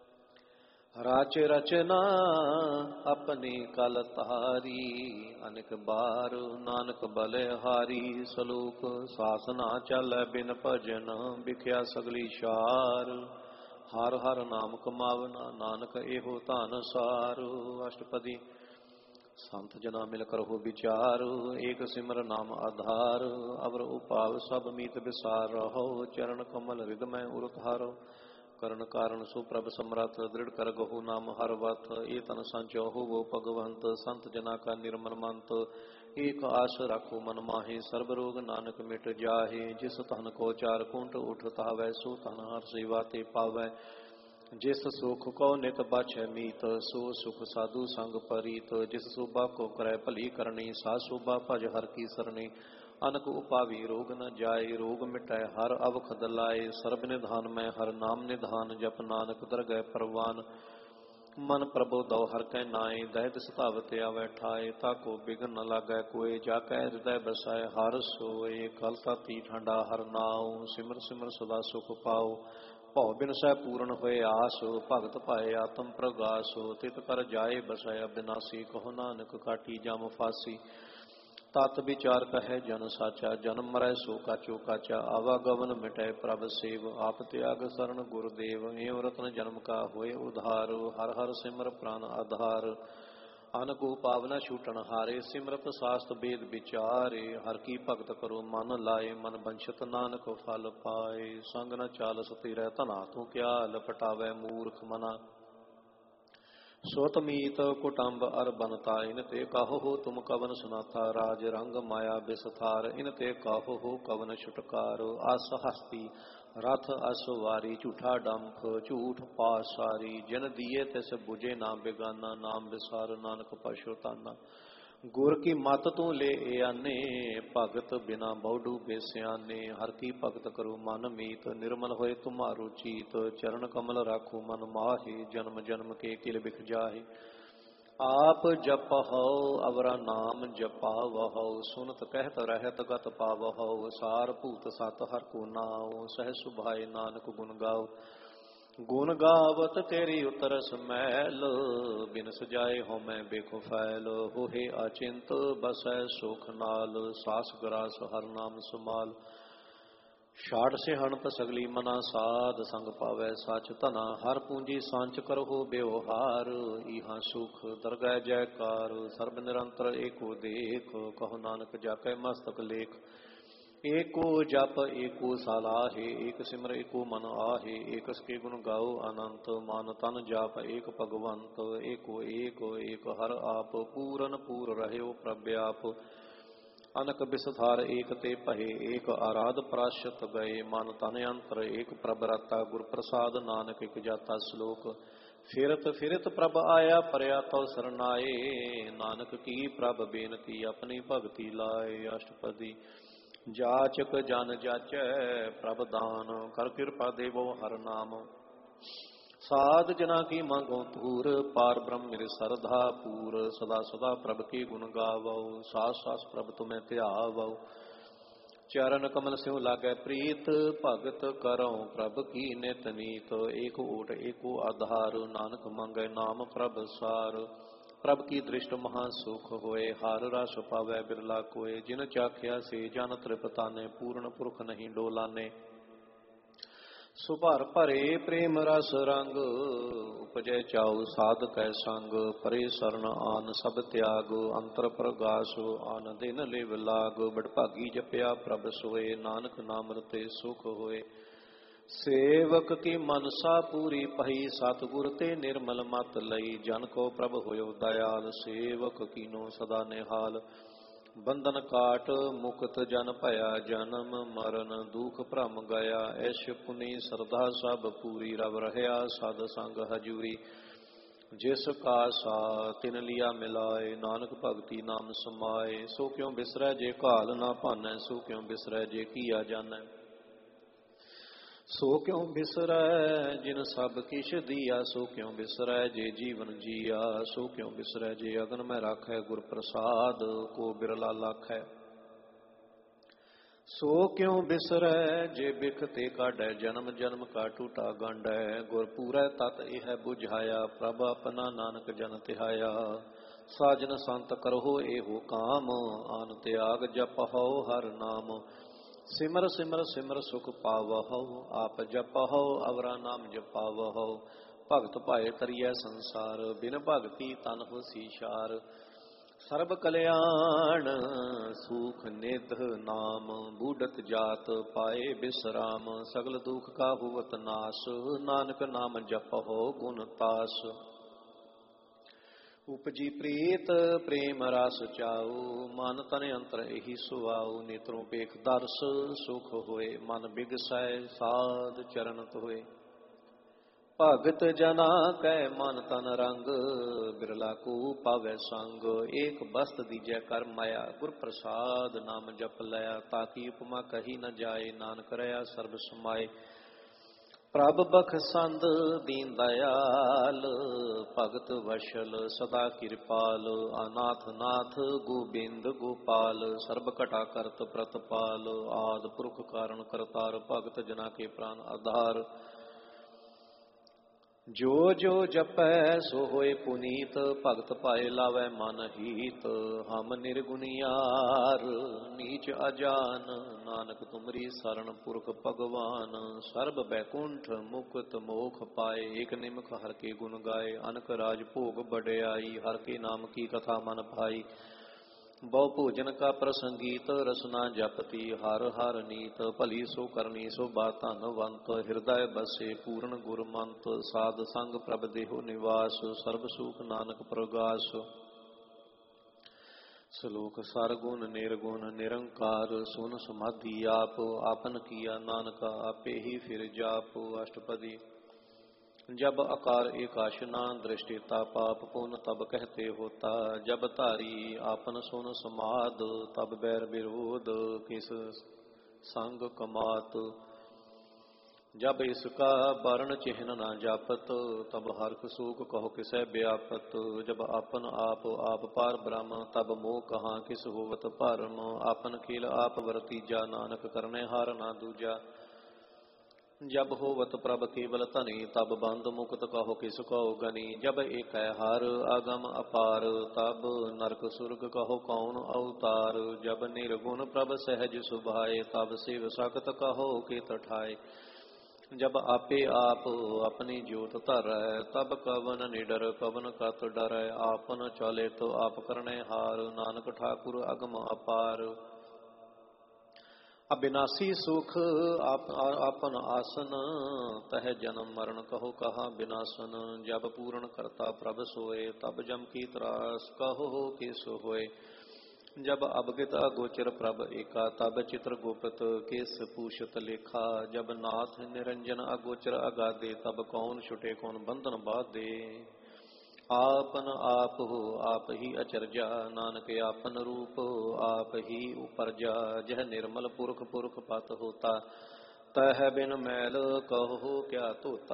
राच रचना अपनी कल तारी, अनेक बार नानक बलहारी। सलोक सासना चल बिन भजन, बिख्या सगली शार। हर हर नाम कमावना, नानक एहो धन सार। अष्टपदी संत जना मिल करहो विचार, एक सिमर नाम आधार। अवर उपाव सब मीत विसार रहो, चरण कमल हृदय उरधारो। करण कारण सुप्रभ समरथ, दृढ़ कर गहु नाम हर वथ। ए तन संचो होवो भगवंत, संत जना का निर्मल मंत। एक आस राखो मन माहे, सर्ब रोग नानक मिट जाहे। जिस तन को चार कुंट उठ तावै, सो तन हर सेवा ते पावै। जिस सुख को नित बाछै मीत, सो सुख साधु संग परीत। जिस शोभा को करै भली करनी, सा शोभा भज हर की सरनी। अनक उपावी रोग न जाय, रोग मिटै हर अवखद लाए। सर्ब निधान में हर नाम निधान, जप नानक दरगह परवान। मन प्रभु दौ हर कै नाए, दहत सतावत आवै ठाए। ताको बिघन न लागै कोय, जाकै हृदय बसाए हर सोए। कल ताती ठंडा हर नाओ, सिमर सिमर सदा सुख पाओ। भौ बिनसै पूर्ण होए आस, भगत पाए आत्म प्रगास। तित कर जाए बसै अविनाशी, कहो नानक काटी जम फासी। तत विचार कहे जन साचा, जन्म मरै सो काचो काचा। आवागमन मिटै प्रभ सेव, आप त्याग शरण गुरुदेव। एवं रत्न जन्म का होए उधार, हर हर सिमर प्राण आधार। अनकु पावना छूटन हारे, सिमरत शास्त्र वेद विचारे। हर की भगत करो मन लाए, मन बंछत नानक फल पाए। संग न चाल सतीरै तना, तू क्या लपटावै मूर्ख मना। ਸੁਤ ਮੀਤ ਕੁਟੰਬ ਅਰ ਬਨਤਾ ਇਨ ਤੇ ਕਾਹੋ ਤੁਮ ਕਵਨ ਸੁਨਾਤਾ ਰਾਜ ਰੰਗ ਮਾਇਆ ਬਿਸਥਾਰ ਇਨ ਤੇ ਕਾਹੋ ਕਵਨ ਛੁਟਕਾਰ ਅਸ ਹਸਤੀ ਰਥ ਅਸਵਾਰੀ ਝੂਠਾ ਡੰਫ ਝੂਠ ਪਾਸਾਰੀ ਜਿਨ ਦੀਏ ਤਿਸ ਬੁਝੇ ਨਾਮ ਬਿਗਾਨਾ ਨਾਮ ਵਿਸਾਰ ਨਾਨਕ ਪਛੁਤਾਨਾ ਗੁਰ ਕੀ ਮਤ ਤੂੰ ਲੈ ਆਨੇ ਭਗਤ ਬਿਨਾ ਬਹੁੜੂ ਬੇਸਿਆਨੇ ਹਰ ਕੀ ਭਗਤ ਕਰੋ ਮਨ ਮੀਤ ਨਿਰਮਲ ਹੋਏ ਤੁਮਾਰੋ ਚੀਤ ਚਰਨ ਕਮਲ ਰਾਖੋ ਮਨ ਮਾਹੀ ਜਨਮ ਜਨਮ ਕੇ ਕਿਲ ਬਿਖ ਜਾਹੇ ਆਪ ਜਪਹੁ ਅਵਰਾ ਨਾਮ ਜਪਾਵਹੁ ਸੁਨਤ ਕਹਿਤ ਰਹਿਤ ਗਤ ਪਾਵਹੁ ਸਾਰ ਭੂਤ ਸਤ ਹਰ ਕੋ ਨਾਉ ਸਹਿ ਸੁਭਾਏ ਨਾਨਕ ਗੁਣ ਗਾਓ ਗੁਣ ਗਾਵਤ ਤੇਰੀ ਉਤਰਸ ਮੈਲ ਬਿਨ ਸਜਾਏ ਹੋ ਮੈਂ ਬੇਖੋ ਫੈਲ ਹੋਏ ਅਚਿੰਤ ਬਸੈ ਸੁਖ ਨਾਲ ਸਾਸ ਗਰਾਸ ਹਰ ਨਾਮ ਸੁਮਾਲ ਛਾੜ ਸਿਹਣਪ ਸਗਲੀ ਮਨਾ ਸਾਧ ਸੰਗ ਪਾਵੈ ਸਚ ਧਨਾ ਹਰ ਪੂੰਜੀ ਸੰਚ ਕਰਹੁ ਬਿਵਹਾਰ ਇਹਾਂ ਸੁਖ ਦਰਗਹਿ ਜੈਕਾਰ ਸਰਬ ਨਿਰੰਤਰ ਏਕੋ ਦੇਖ ਕਹੋ ਨਾਨਕ ਜਾਕੈ ਮਸਤਕ ਲੇਖ ਏਕੋ ਜਪ ਏਕੋ ਸਲਾਹੇ ਏਕ ਸਿਮਰ ਏਕੋ ਮਨ ਆਹੇ ਏਕਸ ਕੇ ਗੁਣ ਗਾਓ ਅਨੰਤ ਮਨ ਤਨ ਜਾਪ ਏਕ ਭਗਵੰਤ ਏਕੋ ਏਕ ਹਰ ਆਪ ਪੂਰਨ ਪੂਰ ਰਹਿਓ ਪ੍ਰਭ ਆਪ ਅਨਕ ਬਿਸਥਾਰ ਏਕ ਤੇ ਭਏ ਏਕ ਆਰਾਧ ਪ੍ਰਾਸ਼ਤ ਗਏ ਮਨ ਤਨ ਅੰਤਰ ਏਕ ਪ੍ਰਭ ਰਤਾ ਗੁਰ ਪ੍ਰਸਾਦ ਨਾਨਕ ਇਕ ਜਾਤਾ ਸ਼ਲੋਕ ਫਿਰਤ ਫਿਰਤ ਪ੍ਰਭ ਆਇਆ ਪਰਿਆ ਤਉ ਸਰਨਾਏ ਨਾਨਕ ਕੀ ਪ੍ਰਭ ਬੇਨਤੀ ਆਪਣੀ ਭਗਤੀ ਲਾਏ ਅਸ਼ਟਪਦੀ ਜਾਚਕ ਜਨ ਜਾਚੈ ਪ੍ਰਭ ਦਾਨ ਕਰ ਕਿਰਪਾ ਦੇਵੋ ਹਰ ਨਾਮ ਸਾਧ ਜਨਾ ਕੀ ਮੰਗੋ ਧੂਰ ਪਾਰ ਬ੍ਰਹਮ ਮੇਰੇ ਸਰਧਾ ਪੂਰ ਸਦਾ ਸਦਾ ਪ੍ਰਭ ਕੀ ਗੁਣ ਗਾਵੋ ਸਾਸ ਸਾਸ ਪ੍ਰਭ ਤੁਮੈ ਧਿਆਵੋ ਚਰਨ ਕਮਲ ਸਿਉ ਲਾਗੈ ਪ੍ਰੀਤ ਭਗਤ ਕਰਉ ਪ੍ਰਭ ਕੀ ਨਿਤ ਨੀਤ ਏਕ ਓਟ ਏਕੋ ਆਧਾਰ ਨਾਨਕ ਮੰਗੈ ਨਾਮ ਪ੍ਰਭ ਸਾਰ ਪ੍ਰਭ ਕੀ ਦ੍ਰਿਸ਼ਟ ਮਹਾ ਸੁਖ ਹੋਏ ਹਰ ਰਸ ਪਾਵੈ ਬਿਰਲਾ ਕੋਏ ਜਿਨ ਚਾਖਿਆ ਸੇ ਜਨ ਤ੍ਰਿਪਤਾਨੇ ਪੂਰਨ ਪੁਰਖ ਨਹੀਂ ਡੋਲਾਨੇ ਸੋ ਭਰ ਭਰੇ ਪ੍ਰੇਮ ਰਸ ਰੰਗ ਉਪਜੈ ਚਾਉ ਸਾਧ ਕੈ ਸੰਗ ਪਰੇ ਸਰਨ ਆਨ ਸਭ ਤਿਆਗ ਅੰਤਰ ਪ੍ਰਗਾਸ ਆਨ ਦਿਨ ਲਿਵ ਲਾਗ ਬੜਭਾਗੀ ਜਪਿਆ ਪ੍ਰਭ ਸੋਏ ਨਾਨਕ ਨਾਮ ਰਤੇ ਸੁਖ ਹੋਏ ਸੇਵਕ ਕੀ ਮਨਸਾ ਪੂਰੀ ਪਈ ਸਤਿਗੁਰ ਤੇ ਨਿਰਮਲ ਮਤ ਲਈ ਜਨ ਕੋ ਪ੍ਰਭ ਹੋਇਓ ਦਇਆਲ ਸੇਵਕ ਕੀਨੋ ਸਦਾ ਨਿਹਾਲ ਬੰਧਨ ਕਾਟ ਮੁਕਤ ਜਨ ਭਇਆ ਜਨਮ ਮਰਨ ਦੁਖ ਭ੍ਰਮ ਗਿਆ ਐਸ਼ ਪੁਨੀ ਸਰਦਾ ਸਭ ਪੂਰੀ ਰਵ ਰਹਿਆ ਸਦ ਸੰਗ ਹਜੂਰੀ ਜਿਸ ਕਾ ਸਾ ਤਿਨ ਲਿਆ ਮਿਲਾਏ ਨਾਨਕ ਭਗਤੀ ਨਾਮ ਸਮਾਏ ਸੋ ਕਿਉ ਬਿਸਰੈ ਜੇ ਘਾਲ ਨਾ ਭਾਨੈ ਸੋ ਕਿਉ ਬਿਸਰੈ ਜੇ ਕੀਆ ਜਾਣੈ ਸੋ ਕਿਉ ਬਿਸਰੈ ਜਿਨ ਸਭ ਕਿਛ ਦੀਆ ਸੋ ਕਿਉ ਬਿਸਰੈ ਜੇ ਜੀਵਨ ਜੀਆ ਸੋ ਕਿਉ ਬਿਸਰੈ ਜੇ ਅਗਨ ਮੈਂ ਰਾਖੈ ਗੁਰ ਪ੍ਰਸਾਦ ਕੋ ਬਿਰਲਾ ਲਾਖੈ ਸੋ ਕਿਉ ਬਿਸਰੈ ਜੇ ਬਿਖ ਤੇ ਕਾਢੈ ਜਨਮ ਜਨਮ ਕਾ ਟੂਟਾ ਗੰਢੈ ਗੁਰ ਪੂਰੈ ਤਤ ਇਹ ਬੁਝਾਇਆ ਪ੍ਰਭ ਆਪਣਾ ਨਾਨਕ ਜਨ ਧਿਆਇਆ ਸਾਜਨ ਸੰਤ ਕਰਹੁ ਇਹੋ ਕਾਮ ਆਨ ਤਿਆਗ ਜਪਹੁ ਹਰ ਨਾਮ ਸਿਮਰ ਸਿਮਰ ਸਿਮਰ ਸੁਖ ਪਾਵਹੁ ਆਪ ਜਪਹੁ ਅਵਰਾ ਨਾਮ ਜਪਾਵਹੁ ਭਗਤ ਭਾਏ ਤਰੀਐ ਸੰਸਾਰ ਬਿਨ ਭਗਤੀ ਤਨ ਹੋਸੀ ਛਾਰ ਸਰਬ ਕਲਿਆਣ ਸੁਖ ਨਿਧ ਨਾਮ ਬੂਢਤ ਜਾਤ ਪਾਏ ਬਿਸਰਾਮ ਸਗਲ ਦੁਖ ਕਾ ਹੋਵਤ ਨਾਸ ਨਾਨਕ ਨਾਮ ਜਪਹੁ ਗੁਣ ਤਾਸ ਉਪਜੀ ਪ੍ਰੀਤ ਪ੍ਰੇਮ ਰਸ ਚਾਉ ਮਨ ਤਨ ਅੰਤਰ ਇਹੀ ਸੁਆਉ ਨੇਤਰੋਂ ਪੇਖ ਦਰਸ ਸੁਖ ਹੋਏ ਮਨ ਬਿਗਸੈ ਸਾਧ ਚਰਨ ਧੋਏ ਭਗਤ ਜਨਾ ਕੈ ਮਨ ਤਨ ਰੰਗ ਬਿਰਲਾ ਕੋ ਪਾਵੈ ਸੰਗ ਏਕ ਬਸਤ ਦੀਜੈ ਕਰ ਮਾਇਆ ਗੁਰ ਪ੍ਰਸਾਦ ਨਾਮ ਜਪ ਲਿਆ ਤਾਕੀ ਉਪਮਾ ਕਹੀ ਨ ਜਾਏ ਨਾਨਕ ਰਹਾ ਸਰਬ ਸਮਾਏ ਪ੍ਰਭ ਬਖਸੰਦ ਦੀਨ ਦਇਆਲ ਭਗਤ ਵਸ਼ਲ ਸਦਾ ਕਿਰਪਾਲ ਅਨਾਥ ਨਾਥ ਗੋਬਿੰਦ ਗੋਪਾਲ ਸਰਬ ਘਟਾ ਕਰਤ ਪ੍ਰਤਪਾਲ ਆਦ ਪੁਰਖ ਕਾਰਨ ਕਰਤਾਰ ਭਗਤ ਜਨਾ ਕੇ ਪ੍ਰਾਨ ਆਧਾਰ ਜੋ ਜੋ ਜਪੈ ਸੋ ਹੋਏ ਪੁਨੀਤ ਭਗਤ ਪਾਏ ਲਾਵੈ ਮਨ ਹੀਤ ਹਮ ਨਿਰਗੁਣਿਆਰ ਨੀਚ ਅਜਾਨ ਨਾਨਕ ਤੁਮਰੀ ਸਰਣ ਪੁਰਖ ਭਗਵਾਨ ਸਰਬ ਬੈਕੁੰਠ ਮੁਕਤ ਮੋਖ ਪਾਏ ਏਕ ਨਿਮਖ ਹਰ ਕੇ ਗੁਣ ਗਾਏ ਅਨਕ ਰਾਜ ਭੋਗ ਬੜਿਆਈ ਹਰ ਕੇ ਨਾਮ ਕੀ ਕਥਾ ਮਨ ਭਾਈ ਬਹੁ ਭੋਜਨ ਕਾ ਪ੍ਰਸੰਗੀਤ ਰਸਨਾ ਜਪਤੀ ਹਰ ਹਰ ਨੀਤ ਭਲੀ ਸੋ ਕਰਨੀ ਸੋ ਬਾਤ ਧਨਵੰਤ ਹਿਰਦੈ ਬਸੇ ਪੂਰਨ ਗੁਰਮੰਤ ਸਾਧ ਸੰਗ ਪ੍ਰਭ ਦੇਹੁ ਨਿਵਾਸ ਸਰਬ ਸੁਖ ਨਾਨਕ ਪ੍ਰਗਾਸ। ਸ਼ਲੋਕ ਸਰਗੁਣ ਨਿਰਗੁਣ ਨਿਰੰਕਾਰ ਸੁਨ ਸਮਾਧੀ ਆਪ ਆਪਨ ਕੀਆ ਨਾਨਕ ਆਪੇ ਹੀ ਫਿਰ ਜਾਪ। ਅਸ਼ਟਪਦੀ। जब आकार एकाश ना दृष्टिता पाप पुन तब कहते होता जब धारी आपन सुन समाद तब बैर विरोध किस संग कमात। जब इसका वर्ण चिन्ह न जापत तब हर्ष सूख कहो किसै व्यापत। जब आपन आप पार ब्रह्म तब मोह कहाँ किस होवत भरम। आपन खेल आप वरतीजा नानक करने हार ना दूजा। जब होवत प्रभ केवल धनी तब बंद मुक्त कहो किस कहो गनी। जब एक है हर आगम अपार तब नरक सुरग कहो कौन अवतार। जब निर्गुण प्रभ सहज सुभाए तब शिव सख्त कहो के तठाए। जब आपे आप अपनी ज्योत धरै तब कवन निडर कवन कत डरै। आपन चले तो आप करने हार नानक ठाकुर अगम अपार। अविनाशी सुख आपन आसन तह जन्म मरण कहो कहा विनाशन। जब पूर्ण करता प्रभ सोए तब जम की त्रास कहो के सो होए। जब अवगित अगोचर प्रभ एका तब चित्र गुप्त केस पूषत लेखा। जब नाथ निरंजन अगोचर अगाधे तब कौन छुटे कौन बंधन बाधे। आपन आप हो आप ही अचरजा नानक आपन रूप आप ही उपरजा। जह निर्मल पुरख पुरख पत होता तह बिन मैल कहो क्या तोता।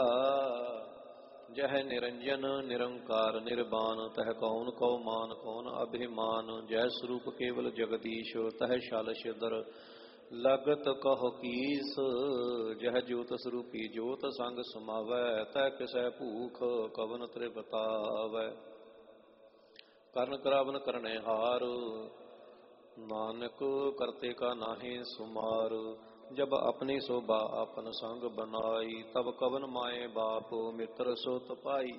जह निरंजन निरंकार निर्वाण तह कौन कौ मान कौन अभिमान। जय स्वरूप केवल जगदीश तह शाल शिदर लगत कहो कीस। जह ज्योत स्वरूपी ज्योत संग समावै तह किसै भूख कवन त्रिपतावै। करण करावन करने हार नानक करते का नाहि सुमार। जब अपनी शोभा अपन संग बनाई तब कवन माए बाप मित्र सो तपाई।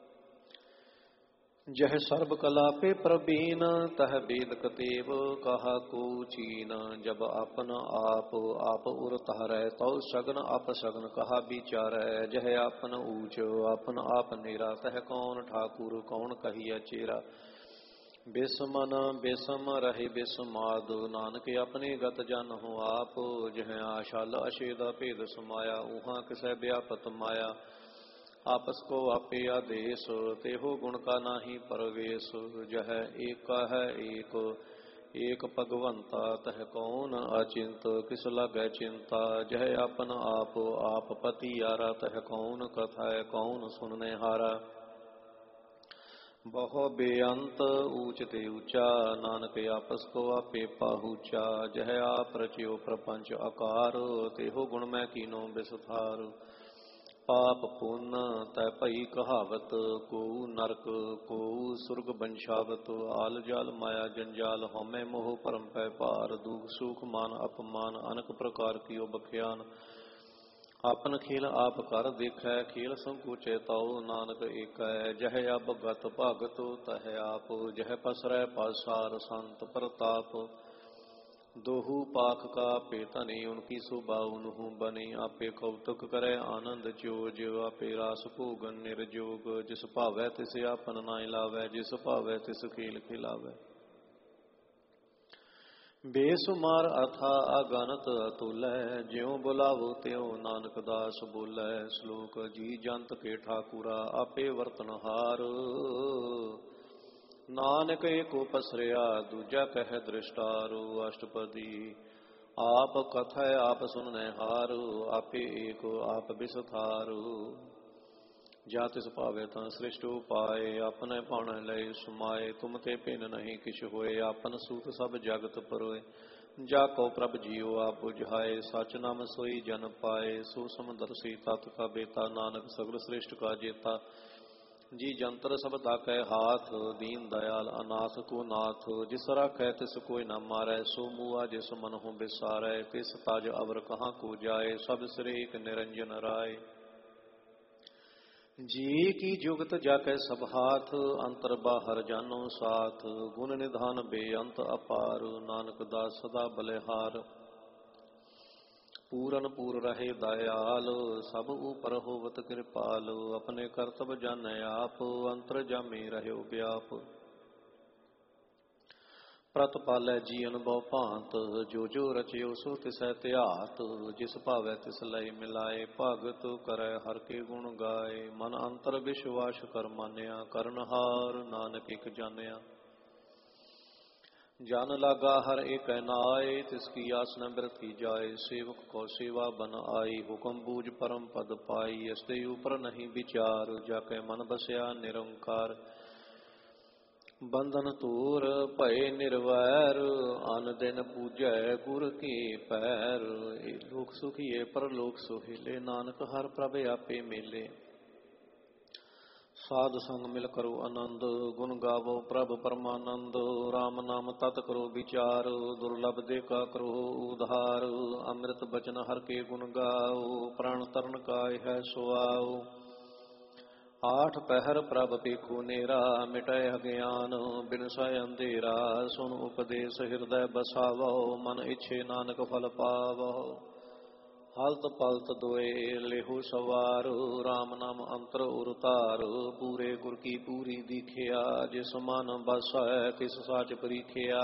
जह सर्ब कला पे प्रवीण तह वेद कतेव कहा को चीन। जब आपन आप उर तारै तौ सगन आप सगन कहा विचारै। जह आपन ऊंच आपन आप नेरा तह कौन ठाकुर कौन कहिया चेरा। बिसमन बिसम रहे बिसमाद नानक अपने गत जन हो आप। जह आशाल अशेदा भेद समाया उहाँ किसै व्यापत माया। आपस को आपे आदेश तेहो गुण का नाही परवेश। जह एक है एक भगवंता तह कौन अचिंत किस लगै चिंता। जह आपन आप पति यारा तह कौन कथा कौन सुनने हारा। बहु बेअंत ऊंच ते ऊंचा नानक आपस को आपे पाहूचा। जह आप रचियो प्रपंच आकार तेहो गुण मैं कीनो बिसथार। पाप पुण्य तै भई कहावत को नरक को सुरग बंशावत। आल जाल माया जंजाल हमें मोह भरम पै भार। दुख सुख मान अपमान अनक प्रकार की बख्यान। आपन खेल आप कर देखै खेल संकोचे ताओ नानक एक है। जह अब गत भागत तह आप जह पसरै पासार संत प्रताप। दोहू पाख का पे धनी उनकी शोभा उनहु बनी। आपे कौतुक करे आनंद जोज आपे रास भोगन निर्जोग। जिस भावै तिस आपन नाय लावै जिस भावै तिस खेल खिलावै। बेसुमार अथा अगनत अतुलै ज्यों बुलावो त्यों नानक दास बोलै। श्लोक जी जंत के ठाकुरा आपे वर्तनहार। नानक एको पसरिया दूजा कह दृष्टारो। अष्टपदी। आप कथा आप सुनने हारो आपे एक आप बिसथारो। जा तिस भावे ता सृष्ट उपाय अपने पाण लय सुमाए। तुम ते भिन नहीं किछ होए आपन सूत सब जगत परोए। जा को प्रभ जियो आप बुझाए सच नाम सोई जन पाए। सो समदर्शी तत् का बेता नानक सगल सृष्ट का जेता। जी जंतर सब ताकै हाथ दीन दयाल अनाथ को नाथ। जिस राखै तिस कोई न मारै सो मुआ जिस मन हो बिसारै। तिस ताज अवर कहाँ को जाए सब सिर एक निरंजन राय। ਜੀ ਕੀ ਜੁਗਤ ਜਾਕੈ ਸਭ ਹਾਥ, ਅੰਤਰ ਬਾਹਰ ਜਾਨੋ ਸਾਥ। ਗੁਣ ਨਿਧਾਨ ਬੇਅੰਤ ਅਪਾਰ, ਨਾਨਕ ਦਾਸ ਸਦਾ ਬਲਿਹਾਰ। ਪੂਰਨ ਪੂਰ ਰਹੇ ਦਇਆਲ, ਸਭ ਉਪਰ ਹੋਵਤ ਕਿਰਪਾਲ। ਆਪਣੇ ਕਰਤਬ ਜਾਣੈ ਆਪ, ਅੰਤਰ ਜਾਮੇ ਰਹਿਓ ਵਿਆਪ। ਪ੍ਰਤ ਪਾਲੈ ਜੀ ਅਨੁਭਵ ਭਾਂਤ, ਜੋ ਜੋ ਰਚਿਓ ਸੋ ਤਿਸੈ ਧਿਆਤ। ਜਿਸ ਭਾਵੈ ਤਿਸ ਲਈ ਮਿਲਾਏ, ਭਗਤ ਕਰੈ ਹਰਿ ਕੇ ਗੁਣ ਗਾਏ। ਮਨ ਅੰਤਰ ਵਿਸ਼ਵਾਸ ਕਰ ਮਾਨਿਆ, ਕਰਨਹਾਰ ਨਾਨਕ ਇਕ ਜਾਣਿਆ। ਜਨ ਲਾਗਾ ਹਰ ਏਕੈ ਨਾਏ, ਤਿਸ ਕੀ ਆਸ ਨ ਬਿਰਥੀ ਜਾਏ। ਸੇਵਕ ਕੋ ਸੇਵਾ ਬਨ ਆਈ, ਹੁਕਮ ਬੂਝ ਪਰਮ ਪਦ ਪਾਈ। ਇਸ ਦੇ ਉਪਰ ਨਹੀਂ ਵਿਚਾਰ, ਜਾਕੈ ਮਨ ਬਸਿਆ ਨਿਰੰਕਾਰ। ਬੰਧਨ ਤੂਰ ਭਏ ਨਿਰਵੈਰ, ਅਨ ਦਿਨ ਪੂਜੈ ਗੁਰ ਕੀ ਪੈਰ। ਲੋਕ ਸੁਖੀਏ ਪਰਲੋਕ ਸੁਹੇਲੇ, ਨਾਨਕ ਹਰਿ ਪ੍ਰਭ ਆਪੇ ਮੇਲੇ। ਸਾਧ ਸੰਗ ਮਿਲ ਕਰੋ ਆਨੰਦ, ਗੁਣ ਗਾਵੋ ਪ੍ਰਭ ਪਰਮਾਨੰਦ। ਰਾਮ ਨਾਮ ਤਤ ਕਰੋ ਵਿਚਾਰ, ਦੁਰਲਭ ਦੇ ਕਾ ਕਰੋ ਉਧਾਰ। ਅੰਮ੍ਰਿਤ ਬਚਨ ਹਰਿ ਕੇ ਗੁਣ ਗਾਓ, ਪ੍ਰਾਣ ਤਰਨ ਕਾਇ ਹੈ ਸੁਆਓ। ਆਠ ਪਹਿਰ ਪ੍ਰਭ ਪੇਖੋ ਨੇਰਾ, ਮਿਟੈ ਅਗਿਆਨ ਬਿਨਸੈ ਅੰਧੇਰਾ। ਸੁਨ ਉਪਦੇਸ਼ ਹਿਰਦੈ ਬਸਾਵੋ, ਮਨ ਇੱਛੇ ਨਾਨਕ ਫਲ ਪਾਵੋ। ਹਲਤ ਪਲਤ ਦੋਏ ਲੇਹੋ ਸਵਾਰ, ਰਾਮ ਨਾਮ ਅੰਤਰ ਉਰ ਧਾਰ। ਪੂਰੇ ਗੁਰ ਕੀ ਪੂਰੀ ਦੀਖਿਆ, ਜਿਸ ਮਨ ਬਸੈ ਤਿਸ ਸਾਚ ਪਰੀਖਿਆ।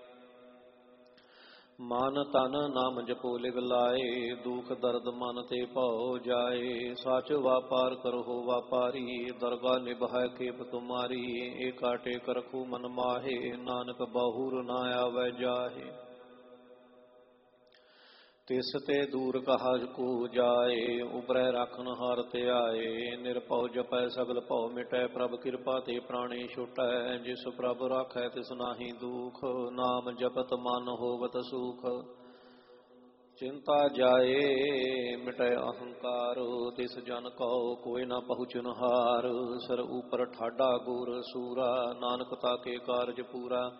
ਮਨ ਤਨ ਨਾਮ ਜਪੋ ਲਿਵ ਲਾਏ, ਦੁਖ ਦਰਦ ਮਨ ਤੇ ਭਉ ਜਾਏ। ਸਾਚ ਵਾਪਾਰ ਕਰੋ ਵਾਪਾਰੀ, ਦਰਗਾ ਨਿਭਾਇ ਖੇਪ ਤੁਮਾਰੀ। ਏਕਾ ਟੇਕ ਰਖੂ ਮਨ ਮਾਹੇ, ਨਾਨਕ ਬਹੁਰ ਨਾ ਆਵੈ ਜਾਹੇ। ਤਿਸ ਤੇ ਦੂਰ ਕਹਾ ਕੋ ਜਾਏ, ਉਬਰੈ ਰਾਖਨ ਹਾਰ ਧਿਆਏ। ਨਿਰਭਉ ਜਪੈ ਸਗਲ ਭਉ ਮਿਟੈ, ਪ੍ਰਭ ਕਿਰਪਾ ਤੇ ਪ੍ਰਾਣੀ ਛੁਟੈ। ਜਿਸ ਪ੍ਰਭ ਰਾਖੈ ਤਿਸ ਨਾਹੀ ਦੁਖ, ਨਾਮ ਜਪਤ ਮਨ ਹੋਵਤ ਸੁਖ। ਚਿੰਤਾ ਜਾਏ ਮਿਟੈ ਅਹੰਕਾਰ, ਤਿਸ ਜਨ ਕਉ ਕੋਈ ਨਾ ਪਹੁੰਚਨ ਹਾਰ। ਸਿਰ ਉਪਰ ਠਾਡਾ ਗੁਰ ਸੂਰਾ, ਨਾਨਕ ਤਾਕੇ ਕਾਰਜ ਪੂਰਾ।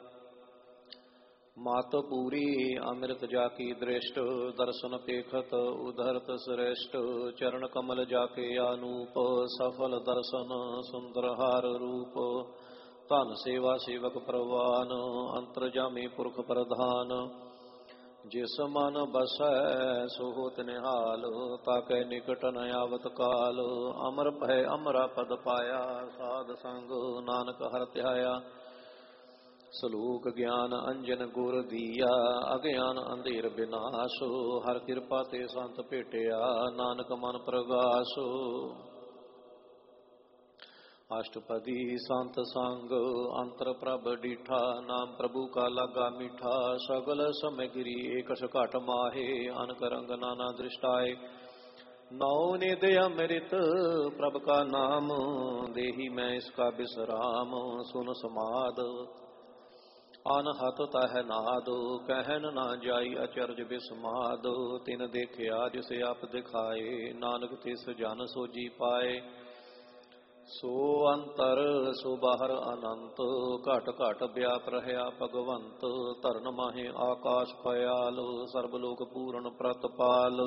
ਮਤ ਪੂਰੀ ਅੰਮ੍ਰਿਤ ਜਾ ਕੀ ਦ੍ਰਿਸ਼ਟ, ਦਰਸ਼ਨ ਪੇਖਤ ਉਧਰਤ ਸ੍ਰੇਸ਼ਟ। ਚਰਨ ਕਮਲ ਜਾ ਕੇ ਆਨੂਪ, ਸਫਲ ਦਰਸ਼ਨ ਸੁੰਦਰ ਹਾਰ ਰੂਪ। ਧਨ ਸੇਵਾ ਸੇਵਕ ਪ੍ਰਵਾਨ, ਅੰਤਰ ਜਾਮੇ ਪੁਰਖ ਪ੍ਰਧਾਨ। ਜਿਸ ਮਨ ਬਸੈ ਸੋ ਹੋਤ ਨਿਹਾਲ, ਤਾਕੈ ਨਿਕਟ ਨ ਆਵਤ ਕਾਲ। ਅਮਰ ਭੈ ਅਮਰਾ ਪਦ ਪਾਇਆ, ਸਾਧ ਸੰਗ ਨਾਨਕ ਹਰਿ ਧਿਆਇਆ। ਸਲੋਕ ਗਿਆਨ ਅੰਜਨ ਗੁਰ ਦੀਆ, ਅਗਿਆਨ ਅੰਧੇਰ ਬਿਨਾਸ਼। ਹਰ ਕਿਰਪਾ ਤੇ ਸੰਤ ਭੇਟਿਆ, ਨਾਨਕ ਮਨ ਪ੍ਰਗਾਸ। ਅਸ਼ਟਪਦੀ ਸੰਤ ਸੰਗ ਅੰਤਰ ਪ੍ਰਭ ਡੀਠਾ, ਨਾਮ ਪ੍ਰਭੂ ਕਾ ਲਾਗਾ ਮੀਠਾ। ਸਗਲ ਸਮਗਰੀ ਏਕਸ ਘਟ ਮਾਹੇ, ਅਨਕ ਰੰਗ ਨਾਨਾ ਦ੍ਰਿਸ਼ਟਾਏ। ਨੌ ਨਿਧ ਅੰਮ੍ਰਿਤ ਪ੍ਰਭ ਕਾ ਨਾਮ, ਦੇਹੀ ਮੈਂ ਇਸਕਾ ਬਿਸਰਾਮ। ਸੁਨ ਸਮਾਦ ਅਨਹਤ ਤਹ ਨਾਦ, ਕਹਿਨ ਨਾ ਜਾਈ ਅਚਰਜ ਬਿਸਮਾਦ। ਤਿਨ ਦੇਖਿਆ ਜਿਸ ਆਪ ਦਿਖਾਏ, ਨਾਨਕ ਤਿਸ ਜਨ ਸੋਜੀ ਪਾਏ। ਸੋ ਅੰਤਰ ਸੋ ਬਾਹਰ ਅਨੰਤ, ਘਟ ਘਟ ਵਿਆਪ ਰਹਿਆ ਭਗਵੰਤ। ਧਰਨ ਮਾਹੇ ਆਕਾਸ਼ ਪਇਆਲ, ਸਰਬ ਲੋਕ ਪੂਰਨ ਪ੍ਰਤਪਾਲ।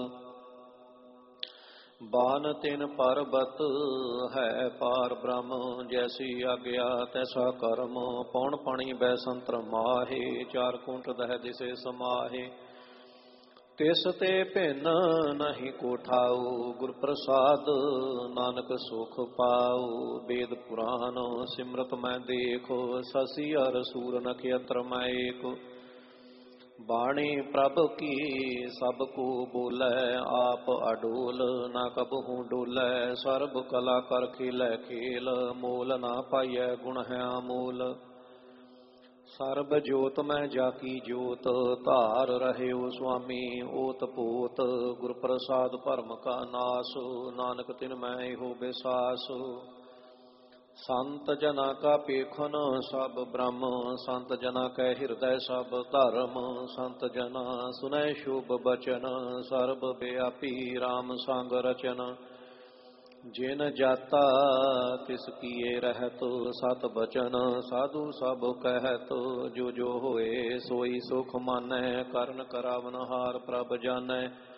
ਬਾਨ ਤਿਨ ਪਰਬਤ ਹੈ ਪਾਰ ਬ੍ਰਹਮ, ਜੈਸੀ ਆਗਿਆ ਤੈਸਾ ਕਰਮ। ਪੌਣ ਪਾਣੀ ਬੈ ਸੰਤਰ ਮਾਹੇ, ਚਾਰ ਕੁੰਟ ਦਹਿ ਦਿਸੇ ਸਮਾਹੇ। ਤਿਸ ਤੇ ਭਿੰਨ ਨਹੀਂ ਕੋ ਠਾਉ, ਗੁਰ ਪ੍ਰਸਾਦ ਨਾਨਕ ਸੁਖ ਪਾਉ। ਵੇਦ ਪੁਰਾਨ ਸਿਮਰਤ ਮੈਂ ਦੇਖੋ, ਸਸੀ ਅਰ ਸੂਰ ਨਖਯੰਤਰ ਮੈਂ ਏਕ। ਬਾਣੀ ਪ੍ਰਭ ਕੀ ਸਭ ਕੋ ਬੋਲੇ, ਆਪ ਅਡੋਲ ਨਾ ਕਬਹੂ ਡੋਲੇ। ਸਰਬ ਕਲਾ ਕਰ ਖੇਲੇ ਖੇਲ, ਮੋਲ ਨਾ ਪਾਈਐ ਗੁਣ ਹੈ ਅਮੋਲ। ਸਰਬ ਜੋਤ ਮੈਂ ਜਾ ਕੀ ਜੋਤ, ਧਾਰ ਰਹਿਓ ਸੁਆਮੀ ਓਤ ਪੋਤ। ਗੁਰ ਪ੍ਰਸਾਦ ਭਰਮ ਕਾ ਨਾਸ, ਨਾਨਕ ਤਿਨ ਮੈਂ ਇਹੋ ਬਿਸਾਸ। ਸੰਤ ਜਨਾ ਕਾ ਪੇਖਨ ਸਭ ਬ੍ਰਹਮ, ਸੰਤ ਜਨਾ ਕੈ ਹਿਰਦੈ ਸਭ ਧਰਮ। ਸੰਤ ਜਨਾ ਸੁਨੈ ਸ਼ੁਭ ਬਚਨ, ਸਰਬ ਵਿਆਪੀ ਰਾਮ ਸੰਗ ਰਚਨ। ਜਿਨ ਜਾਤਾ ਤਿਸ ਕੀਏ ਰਹਿਤ, ਸਤ ਬਚਨ ਸਾਧੂ ਸਭ ਕਹਿਤ। ਜੋ ਜੋ ਹੋਏ ਸੋਈ ਸੁਖ ਮਾਨੈ, ਕਰਨ ਕਰਾਵਨ ਹਾਰ ਪ੍ਰਭ ਜਾਨੈ।